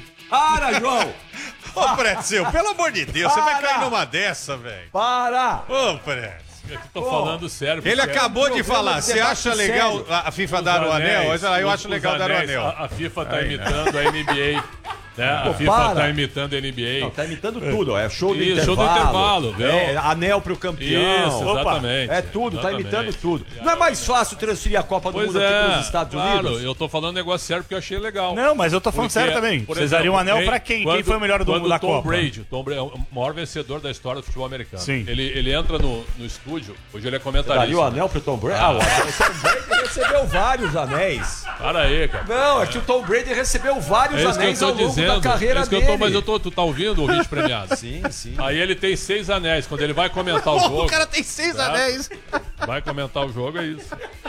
Speaker 1: Para, João!
Speaker 4: Ô, Pretzel, pelo amor de Deus,
Speaker 1: você vai cair
Speaker 4: numa dessa, velho.
Speaker 1: Para!
Speaker 4: Ô, Pretzel.
Speaker 3: Eu tô falando sério.
Speaker 4: Ele
Speaker 3: porque
Speaker 4: acabou de
Speaker 1: programa
Speaker 4: falar,
Speaker 1: de
Speaker 4: você
Speaker 1: debate
Speaker 4: acha legal
Speaker 1: sério.
Speaker 4: a FIFA
Speaker 3: os
Speaker 4: dar o
Speaker 3: anéis,
Speaker 4: anel? Olha lá, eu
Speaker 3: os-
Speaker 4: acho
Speaker 3: os
Speaker 4: legal dar o
Speaker 3: anéis,
Speaker 4: anel.
Speaker 3: A, a FIFA tá
Speaker 4: Aí, né?
Speaker 3: imitando a N B A. Né? A
Speaker 1: Pô,
Speaker 3: FIFA
Speaker 1: para.
Speaker 3: tá imitando a N B A.
Speaker 1: Não, tá imitando tudo, ó. É show do
Speaker 3: Isso,
Speaker 1: intervalo.
Speaker 3: show do intervalo, viu?
Speaker 1: É, anel pro campeão.
Speaker 3: Isso,
Speaker 1: Opa,
Speaker 3: exatamente,
Speaker 1: é tudo, tá
Speaker 3: exatamente.
Speaker 1: imitando tudo. Não é mais fácil transferir a Copa do
Speaker 3: Pois
Speaker 1: Mundo
Speaker 3: é,
Speaker 1: aqui pros Estados
Speaker 3: claro,
Speaker 1: Unidos?
Speaker 3: eu tô falando um negócio sério porque eu achei legal.
Speaker 2: Não, mas eu tô falando
Speaker 3: Porque,
Speaker 2: sério também.
Speaker 3: por
Speaker 2: Vocês
Speaker 3: exemplo,
Speaker 2: dariam um anel
Speaker 3: quem-
Speaker 2: pra quem? Quem
Speaker 3: quando-
Speaker 2: foi o melhor do
Speaker 3: quando
Speaker 2: mundo da
Speaker 3: Tom
Speaker 2: Copa?
Speaker 3: Brady, Tom Brady é o maior vencedor da história do futebol americano.
Speaker 2: Sim.
Speaker 3: Ele, ele entra no, no estúdio, hoje ele é comentarista.
Speaker 1: Daria o anel pro Tom Brady? Ah, o Tom Brady recebeu vários anéis.
Speaker 3: Para aí, cara.
Speaker 1: Não, é que o Tom Brady recebeu vários
Speaker 3: É isso que eu
Speaker 1: anéis
Speaker 3: tô
Speaker 1: ao longo
Speaker 3: dizendo.
Speaker 1: da carreira
Speaker 3: é isso que eu
Speaker 1: dele.
Speaker 3: tô, mas eu tô, tu tá ouvindo o ouvinte premiado?
Speaker 1: Sim, sim.
Speaker 3: Aí ele tem seis anéis. Quando ele vai comentar o jogo,
Speaker 4: O cara tem seis
Speaker 3: Tá.
Speaker 4: anéis.
Speaker 3: vai comentar o jogo, é isso.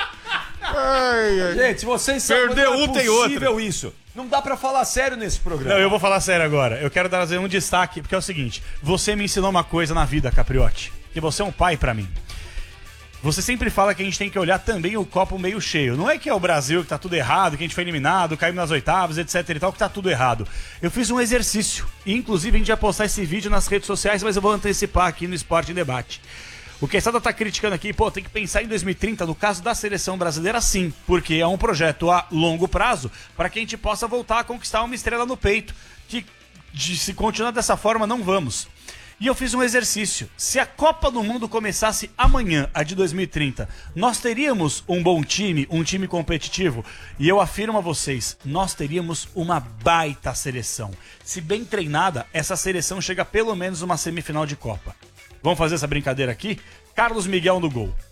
Speaker 1: Gente, vocês sabem
Speaker 4: Perdeu
Speaker 1: não é
Speaker 4: um, tem
Speaker 1: possível isso. Não dá pra falar sério nesse programa.
Speaker 2: Não, eu vou falar sério agora. Eu quero trazer um destaque, porque é o seguinte. Você me ensinou uma coisa na vida, Capriotti. Que você é um pai pra mim. Você sempre fala que a gente tem que olhar também o copo meio cheio. Não é que é o Brasil que tá tudo errado, que a gente foi eliminado, caímos nas oitavas, etc e tal, que tá tudo errado. Eu fiz um exercício. E, inclusive, a gente vai postar esse vídeo nas redes sociais, mas eu vou antecipar aqui no Esporte em Debate. O Quesada tá criticando aqui, pô, tem que pensar em dois mil e trinta, no caso da seleção brasileira, sim. Porque é um projeto a longo prazo, para que a gente possa voltar a conquistar uma estrela no peito. Que, de, se continuar dessa forma, não vamos. E eu fiz um exercício. Se a Copa do Mundo começasse amanhã, a de dois mil e trinta, nós teríamos um bom time, um time competitivo? E eu afirmo a vocês, nós teríamos uma baita seleção. Se bem treinada, essa seleção chega pelo menos uma semifinal de Copa. Vamos fazer essa brincadeira aqui? Carlos Miguel no gol.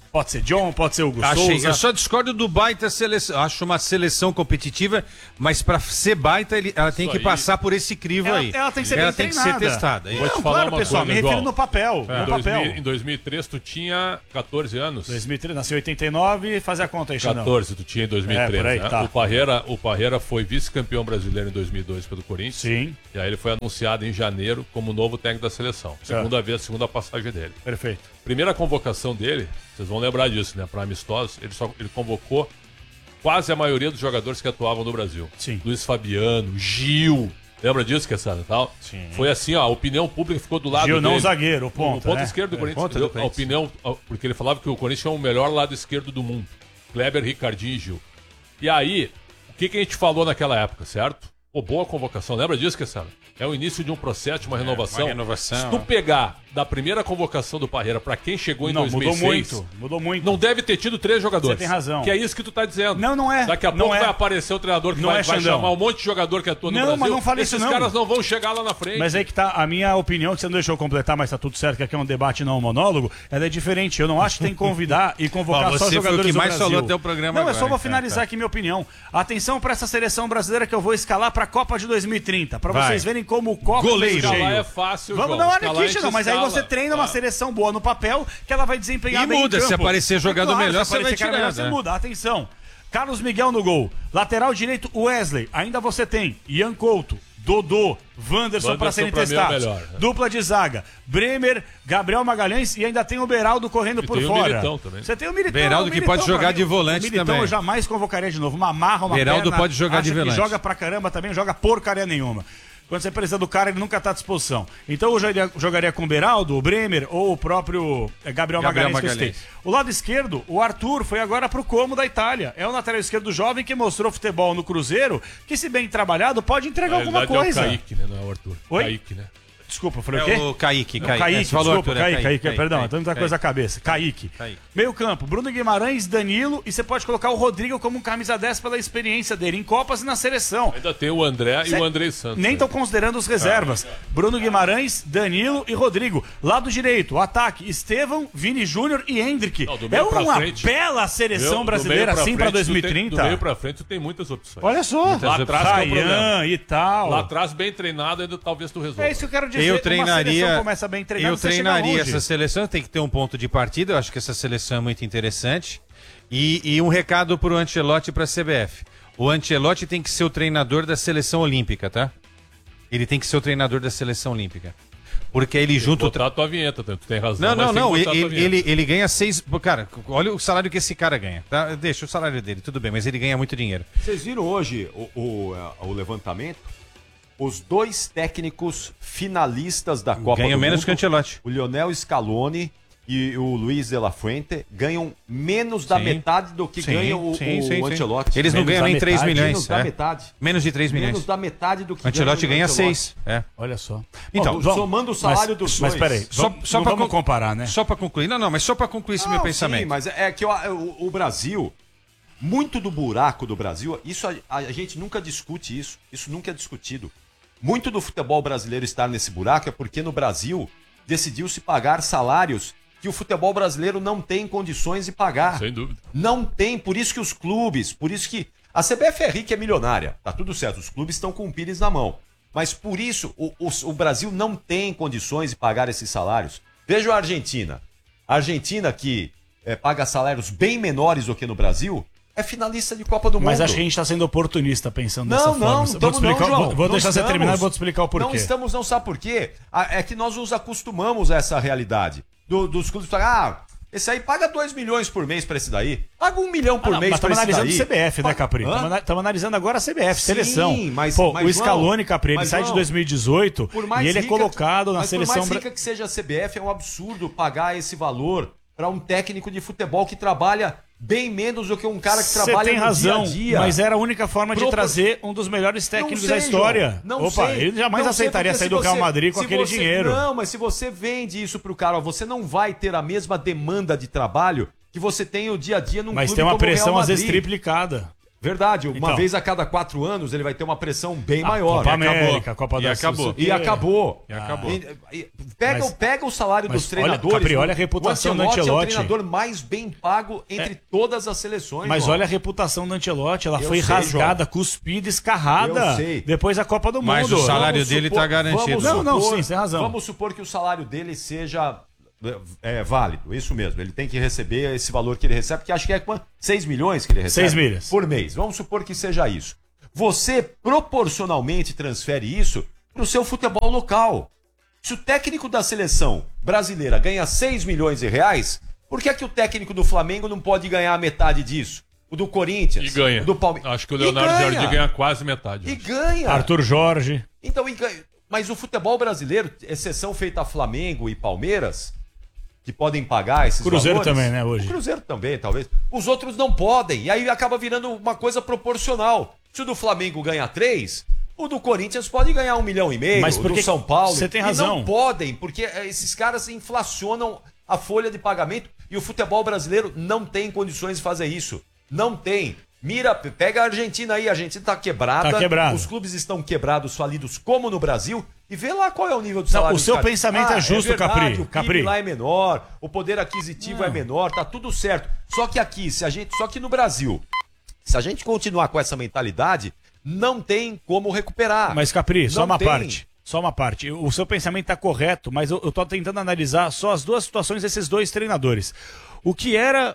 Speaker 2: Pode ser John, pode ser Hugo
Speaker 4: Achei,
Speaker 2: Souza.
Speaker 4: eu só discordo do baita seleção. Acho uma seleção competitiva, mas pra ser baita, ele- ela tem
Speaker 3: Isso
Speaker 4: que
Speaker 3: aí.
Speaker 4: passar por esse crivo
Speaker 2: Ela-
Speaker 4: aí.
Speaker 2: ela tem que ser
Speaker 4: Ela
Speaker 2: bem
Speaker 4: tem que ser
Speaker 2: treinada.
Speaker 4: testada.
Speaker 3: Vou te
Speaker 2: Não,
Speaker 3: falar
Speaker 2: claro,
Speaker 3: uma
Speaker 2: pessoal,
Speaker 3: coisa,
Speaker 2: me refiro
Speaker 3: igual.
Speaker 2: no papel.
Speaker 3: Em,
Speaker 2: no
Speaker 3: dois
Speaker 2: papel.
Speaker 3: mil, em dois mil e três tu tinha catorze anos.
Speaker 2: dois mil e três, nasceu em oitenta e nove, faz a conta aí, Xandão.
Speaker 3: catorze, tu tinha em dois mil e três.
Speaker 2: É, por aí,
Speaker 3: né?
Speaker 2: tá.
Speaker 3: O Parreira, o Parreira foi vice-campeão brasileiro em dois mil e dois pelo Corinthians.
Speaker 2: Sim,
Speaker 3: E aí ele foi anunciado em janeiro como novo técnico da seleção. Segunda vez, segunda passagem dele.
Speaker 2: perfeito.
Speaker 3: Primeira convocação dele, vocês vão lembrar disso, né? Para amistosos, ele, só, ele convocou quase a maioria dos jogadores que atuavam no Brasil.
Speaker 2: Sim.
Speaker 3: Luiz Fabiano, Gil. Lembra disso, que essa tal?
Speaker 2: Sim.
Speaker 3: Foi assim, ó, a opinião pública ficou do lado
Speaker 2: Gil
Speaker 3: dele.
Speaker 2: não zagueiro, o
Speaker 3: O
Speaker 2: ponto,
Speaker 3: ponto
Speaker 2: né?
Speaker 3: esquerdo do
Speaker 2: É,
Speaker 3: Corinthians.
Speaker 4: ponta do
Speaker 3: entendeu? A
Speaker 4: Corinthians.
Speaker 3: opinião, a- porque ele falava que o Corinthians é o melhor lado esquerdo do mundo. Kleber, Ricardinho e Gil. E aí, o que, que a gente falou naquela época, certo? Pô, boa convocação. Lembra disso, Kessara? É o início de um processo, de uma renovação.
Speaker 4: uma renovação,
Speaker 3: Se tu
Speaker 4: é.
Speaker 3: pegar da primeira convocação do Parreira pra quem chegou em
Speaker 2: Não,
Speaker 3: dois mil e
Speaker 2: mudou
Speaker 3: seis,
Speaker 2: muito, mudou muito.
Speaker 3: não deve ter tido três jogadores.
Speaker 2: Você tem razão.
Speaker 3: Que é isso que tu tá dizendo.
Speaker 2: Não, não é.
Speaker 3: Daqui a
Speaker 2: Não
Speaker 3: pouco
Speaker 2: é.
Speaker 3: vai aparecer o treinador que
Speaker 2: Não
Speaker 3: vai,
Speaker 2: é,
Speaker 3: vai
Speaker 2: Xandão.
Speaker 3: chamar um monte de jogador que atua no
Speaker 2: Não,
Speaker 3: Brasil.
Speaker 2: mas não fale
Speaker 3: Esses
Speaker 2: isso, não.
Speaker 3: caras não vão chegar lá na frente.
Speaker 2: Mas aí que tá a minha opinião, que você não deixou eu completar, mas tá tudo certo, que aqui é um debate, não um monólogo. Ela é diferente. Eu não acho que tem que convidar e convocar
Speaker 4: Ó,
Speaker 2: só
Speaker 4: você foi o
Speaker 2: jogadores
Speaker 4: que
Speaker 2: do
Speaker 4: mais
Speaker 2: Brasil.
Speaker 4: falou até o programa
Speaker 2: Não, eu
Speaker 4: agora,
Speaker 2: só vou
Speaker 4: hein?
Speaker 2: finalizar
Speaker 4: Tá, tá.
Speaker 2: aqui minha opinião. Atenção pra essa seleção brasileira que eu vou escalar pra Copa de dois mil e trinta, pra
Speaker 4: Vai.
Speaker 2: vocês verem como o Copa
Speaker 4: Goleiro.
Speaker 3: Escalar
Speaker 2: cheio.
Speaker 3: é fácil,
Speaker 2: Vamos
Speaker 3: João.
Speaker 2: dar uma
Speaker 3: Escalar a
Speaker 2: anarquia,
Speaker 3: gente
Speaker 2: não, mas aí
Speaker 3: escala.
Speaker 2: você treina uma
Speaker 3: Ah.
Speaker 2: seleção boa no papel que ela vai desempenhar
Speaker 4: E
Speaker 2: bem
Speaker 4: muda,
Speaker 2: em
Speaker 4: se
Speaker 2: campo.
Speaker 4: aparecer jogador
Speaker 2: Claro,
Speaker 4: melhor,
Speaker 2: se
Speaker 4: você vai
Speaker 2: aparecer cara melhor,
Speaker 4: tirando,
Speaker 2: você
Speaker 4: né?
Speaker 2: muda. Atenção. Carlos Miguel no gol. Lateral direito, Wesley. Ainda você tem Ian Couto, Dodô, Wanderson para
Speaker 3: Wanderson
Speaker 2: serem
Speaker 3: pra mim é o
Speaker 2: testados.
Speaker 3: melhor, né?
Speaker 2: Dupla de zaga. Bremer, Gabriel Magalhães e ainda tem o Beraldo correndo
Speaker 3: E
Speaker 2: por
Speaker 3: tem o
Speaker 2: fora.
Speaker 3: Militão também.
Speaker 2: Você tem o Militão.
Speaker 4: Beraldo
Speaker 2: o
Speaker 4: que
Speaker 2: Militão,
Speaker 4: pode jogar
Speaker 2: pra
Speaker 4: de
Speaker 2: mim,
Speaker 4: volante
Speaker 2: o Militão
Speaker 4: também.
Speaker 2: eu jamais convocaria de novo. Uma marra, uma
Speaker 4: Beraldo
Speaker 2: perna,
Speaker 4: pode jogar de
Speaker 2: acha que
Speaker 4: volante.
Speaker 2: joga pra caramba também, joga porcaria nenhuma. Quando você precisa do cara, ele nunca tá à disposição. Então eu jogaria, jogaria com o Beraldo, o Bremer ou o próprio eh, Gabriel,
Speaker 4: Gabriel
Speaker 2: Magalhães, que eu
Speaker 4: Magalhães.
Speaker 2: citei. O lado esquerdo, o Arthur foi agora pro Como da Itália. É o lateral esquerdo jovem que mostrou futebol no Cruzeiro, que se bem trabalhado pode entregar
Speaker 3: Na
Speaker 2: alguma
Speaker 3: realidade
Speaker 2: coisa.
Speaker 3: é o Kaique, né? Não é o Arthur.
Speaker 2: Oi?
Speaker 3: Kaique, né?
Speaker 2: Desculpa, eu falei
Speaker 4: É
Speaker 2: o quê?
Speaker 4: o Kaique,
Speaker 2: Não,
Speaker 4: Kaique.
Speaker 2: Kaique,
Speaker 4: É, você falou,
Speaker 2: desculpa,
Speaker 4: Arthur, é
Speaker 2: Kaique, Kaique,
Speaker 4: Kaique,
Speaker 2: perdão,
Speaker 4: Kaique,
Speaker 2: tem muita coisa na cabeça. Kaique.
Speaker 4: Kaique.
Speaker 2: Meio campo, Bruno Guimarães, Danilo, e você pode colocar o Rodrigo como um camisa dez pela experiência dele em Copas e na seleção.
Speaker 3: Ainda tem o André e
Speaker 2: Cê-
Speaker 3: o Andrei Santos.
Speaker 2: Nem
Speaker 3: né?
Speaker 2: estão considerando os reservas. Bruno Guimarães, Danilo e Rodrigo. Lado direito, o ataque, Estevão, Vini Júnior e Hendrick.
Speaker 3: Não, do
Speaker 2: É
Speaker 3: meio pra
Speaker 2: uma
Speaker 3: frente.
Speaker 2: bela seleção
Speaker 3: Meu, do
Speaker 2: brasileira
Speaker 3: meio
Speaker 2: assim pra
Speaker 3: frente,
Speaker 2: dois mil e
Speaker 3: tu tem-
Speaker 2: trinta.
Speaker 3: Do meio pra frente tu tem muitas opções.
Speaker 2: Olha só.
Speaker 3: Lá atrás que é o problema.
Speaker 2: Ryan e tal.
Speaker 3: Lá atrás, bem treinado, ainda talvez tu resolva.
Speaker 2: É isso que eu quero dizer.
Speaker 4: Eu
Speaker 2: Uma seleção
Speaker 4: treinaria,
Speaker 2: começa bem treinada,
Speaker 4: eu
Speaker 2: você chega
Speaker 4: treinaria
Speaker 2: longe.
Speaker 4: essa seleção, tem que ter um ponto de partida, eu acho que essa seleção é muito interessante. E, e um recado pro Ancelotti e pra C B F. O Ancelotti tem que ser o treinador da seleção olímpica, tá? Ele tem que ser o treinador da seleção olímpica. Porque aí ele junta o...
Speaker 3: Botar a tua vinheta, tu tem razão.
Speaker 4: Não,
Speaker 3: mas
Speaker 4: não,
Speaker 3: tem que
Speaker 4: não.
Speaker 3: botar a tua
Speaker 4: Ele,
Speaker 3: vinheta.
Speaker 4: ele, ele ganha seis. Cara, olha o salário que esse cara ganha. Tá? Deixa o salário dele, tudo bem, mas ele ganha muito dinheiro.
Speaker 1: Vocês viram hoje o, o, eh, o levantamento? Os dois técnicos finalistas da Copa
Speaker 4: Ganha
Speaker 1: do
Speaker 4: menos
Speaker 1: Mundo,
Speaker 4: que o Ancelotti.
Speaker 1: o Lionel Scaloni e o Luiz de la Fuente, ganham menos da
Speaker 4: Sim.
Speaker 1: metade do que
Speaker 4: Sim,
Speaker 1: ganha o,
Speaker 4: sim,
Speaker 1: o
Speaker 4: sim, sim.
Speaker 1: Ancelotti.
Speaker 4: Eles não
Speaker 2: Menos
Speaker 4: ganham
Speaker 2: da
Speaker 4: nem três
Speaker 2: metade,
Speaker 4: milhões.
Speaker 1: Menos da
Speaker 4: é.
Speaker 1: metade.
Speaker 4: Menos de três milhões.
Speaker 1: Menos da metade do que
Speaker 4: O Ancelotti
Speaker 1: ganha
Speaker 4: ganha
Speaker 1: o Ancelotti.
Speaker 4: seis. É.
Speaker 2: Olha só.
Speaker 4: Então,
Speaker 2: Bom, João,
Speaker 1: somando o salário
Speaker 2: mas,
Speaker 1: dos
Speaker 2: Mas
Speaker 1: dois.
Speaker 2: peraí,
Speaker 4: Só,
Speaker 2: só,
Speaker 4: só
Speaker 2: não
Speaker 4: pra
Speaker 2: vamos
Speaker 4: con-
Speaker 2: comparar, né?
Speaker 4: Só pra concluir. Não, não, mas só pra concluir esse meu
Speaker 1: Não,
Speaker 4: pensamento.
Speaker 1: Sim, mas é que o, o- o Brasil, muito do buraco do Brasil, isso a, a gente nunca discute isso. Isso nunca é discutido. Muito do futebol brasileiro estar nesse buraco é porque no Brasil decidiu-se pagar salários que o futebol brasileiro não tem condições de pagar.
Speaker 3: Sem dúvida.
Speaker 1: Não tem, por isso que os clubes, por isso que a C B F é rica e é milionária, tá tudo certo, os clubes estão com o pires na mão. Mas por isso o, o, o Brasil não tem condições de pagar esses salários. Veja a Argentina. A Argentina, que eh, paga salários bem menores do que no Brasil, é finalista de Copa do Mundo.
Speaker 2: Mas acho que a gente está sendo oportunista pensando dessa
Speaker 1: Não,
Speaker 2: forma.
Speaker 1: não,
Speaker 2: vou te
Speaker 1: estamos
Speaker 2: explicar,
Speaker 1: não, João.
Speaker 2: vou, vou
Speaker 1: Não
Speaker 2: deixar você
Speaker 1: estamos.
Speaker 2: terminar e vou te explicar o porquê.
Speaker 1: Não estamos, não sabe por quê? Ah, É que nós nos acostumamos a essa realidade. Do- dos clubes falam, ah, esse aí paga dois milhões por mês pra esse daí. Paga um milhão por
Speaker 2: Ah, não,
Speaker 1: mês
Speaker 2: mas
Speaker 1: pra
Speaker 2: estamos
Speaker 1: esse daí.
Speaker 2: analisando o C B F, né, Capri?
Speaker 1: Hã?
Speaker 2: Estamos analisando agora a C B F,
Speaker 1: Sim,
Speaker 2: seleção.
Speaker 1: mas-
Speaker 2: Pô,
Speaker 1: mas,
Speaker 2: o
Speaker 1: João,
Speaker 2: Scaloni, Capri, ele
Speaker 1: mas,
Speaker 2: sai de
Speaker 1: João,
Speaker 2: dois mil e dezoito
Speaker 1: Por mais
Speaker 2: e ele é
Speaker 1: rica-
Speaker 2: colocado na
Speaker 1: mas
Speaker 2: seleção...
Speaker 1: Por mais
Speaker 2: bra-
Speaker 1: rica que seja a C B F, é um absurdo pagar esse valor pra um técnico de futebol que trabalha bem menos do que um cara que
Speaker 2: Você
Speaker 1: trabalha
Speaker 2: tem
Speaker 1: no
Speaker 2: razão,
Speaker 1: dia a dia.
Speaker 2: mas era a única forma de
Speaker 1: Propor-
Speaker 2: trazer um dos melhores técnicos
Speaker 1: Não sei,
Speaker 2: da história.
Speaker 1: João, não
Speaker 2: Opa,
Speaker 1: sei.
Speaker 2: ele jamais
Speaker 1: Não sei,
Speaker 2: aceitaria
Speaker 1: porque
Speaker 2: sair
Speaker 1: se
Speaker 2: do Real
Speaker 1: você-
Speaker 2: Madrid com
Speaker 1: se
Speaker 2: aquele
Speaker 1: você-
Speaker 2: dinheiro.
Speaker 1: Não, mas se você vende isso pro cara, ó, você não vai ter a mesma demanda de trabalho que você tem o dia a dia num
Speaker 2: Mas
Speaker 1: clube
Speaker 2: tem uma
Speaker 1: como o Real
Speaker 2: pressão às vezes
Speaker 1: Madrid.
Speaker 2: triplicada.
Speaker 1: Verdade, uma
Speaker 2: Então.
Speaker 1: vez a cada quatro anos ele vai ter uma pressão bem
Speaker 2: Ah,
Speaker 1: maior.
Speaker 2: Copa
Speaker 1: E acabou.
Speaker 2: América, Copa
Speaker 4: E
Speaker 2: da
Speaker 4: acabou.
Speaker 1: E acabou.
Speaker 4: E acabou.
Speaker 1: E- e- pega,
Speaker 2: Mas-
Speaker 1: o- pega o salário
Speaker 2: mas
Speaker 1: dos
Speaker 2: olha,
Speaker 1: treinadores.
Speaker 2: Capri, olha a
Speaker 1: o
Speaker 2: reputação do
Speaker 1: Ancelotti é o
Speaker 2: Ancelotti.
Speaker 1: treinador mais bem pago entre todas as seleções.
Speaker 2: Mas
Speaker 1: ó.
Speaker 2: olha a reputação do Ancelotti, ela
Speaker 1: Eu
Speaker 2: foi
Speaker 1: sei,
Speaker 2: rasgada,
Speaker 1: João.
Speaker 2: cuspida, escarrada
Speaker 1: Eu sei.
Speaker 2: depois da Copa do
Speaker 4: Mas
Speaker 2: Mundo.
Speaker 4: o salário
Speaker 1: Vamos
Speaker 4: dele
Speaker 1: supor-
Speaker 4: tá garantido.
Speaker 1: vamos
Speaker 2: Não, não,
Speaker 1: supor-
Speaker 2: sim, você tem razão.
Speaker 1: Vamos supor que o salário dele seja é, válido, isso mesmo. Ele tem que receber esse valor que ele recebe, que acho que é quanto? seis milhões que ele recebe?
Speaker 2: seis milhas.
Speaker 1: Por mês. Vamos supor que seja isso. Você proporcionalmente transfere isso para o seu futebol local. Se o técnico da seleção brasileira ganha seis milhões de reais, por que é que o técnico do Flamengo não pode ganhar a metade disso? O do Corinthians?
Speaker 3: E ganha.
Speaker 1: O do Palmeiras?
Speaker 3: Acho que o
Speaker 1: E
Speaker 3: Leonardo
Speaker 1: ganha.
Speaker 3: Jardim ganha quase metade.
Speaker 1: E
Speaker 3: acho.
Speaker 1: ganha.
Speaker 2: Arthur Jorge.
Speaker 1: Então, e ganha. Mas o futebol brasileiro, exceção feita a Flamengo e Palmeiras, que podem pagar esses
Speaker 2: Cruzeiro
Speaker 1: valores,
Speaker 2: também, né, hoje?
Speaker 1: O Cruzeiro também, talvez. Os outros não podem. E aí acaba virando uma coisa proporcional. Se o do Flamengo ganha três, o do Corinthians pode ganhar um milhão e meio,
Speaker 2: Mas
Speaker 1: o
Speaker 2: por
Speaker 1: do
Speaker 2: que-
Speaker 1: São Paulo.
Speaker 2: você tem
Speaker 1: E
Speaker 2: razão.
Speaker 1: não podem, porque eh, esses caras inflacionam a folha de pagamento e o futebol brasileiro não tem condições de fazer isso. Não tem. Mira, pega a Argentina aí, a Argentina tá quebrada,
Speaker 2: Tá quebrada.
Speaker 1: os clubes estão quebrados, falidos, como no Brasil, e vê lá qual é o nível de
Speaker 2: Não,
Speaker 1: salário.
Speaker 2: o
Speaker 1: dos
Speaker 2: seu
Speaker 1: caras.
Speaker 2: pensamento é justo,
Speaker 1: verdade,
Speaker 2: Capri,
Speaker 1: O P I B
Speaker 2: Capri.
Speaker 1: lá é menor, o poder aquisitivo é menor, tá tudo certo. Só que aqui, se a gente, só que no Brasil, se a gente continuar com essa mentalidade, não tem como recuperar.
Speaker 2: Mas, Capri, só
Speaker 1: Não
Speaker 2: uma
Speaker 1: tem.
Speaker 2: parte. Só uma parte. O seu pensamento está correto, mas eu, eu tô tentando analisar só as duas situações desses dois treinadores. O que era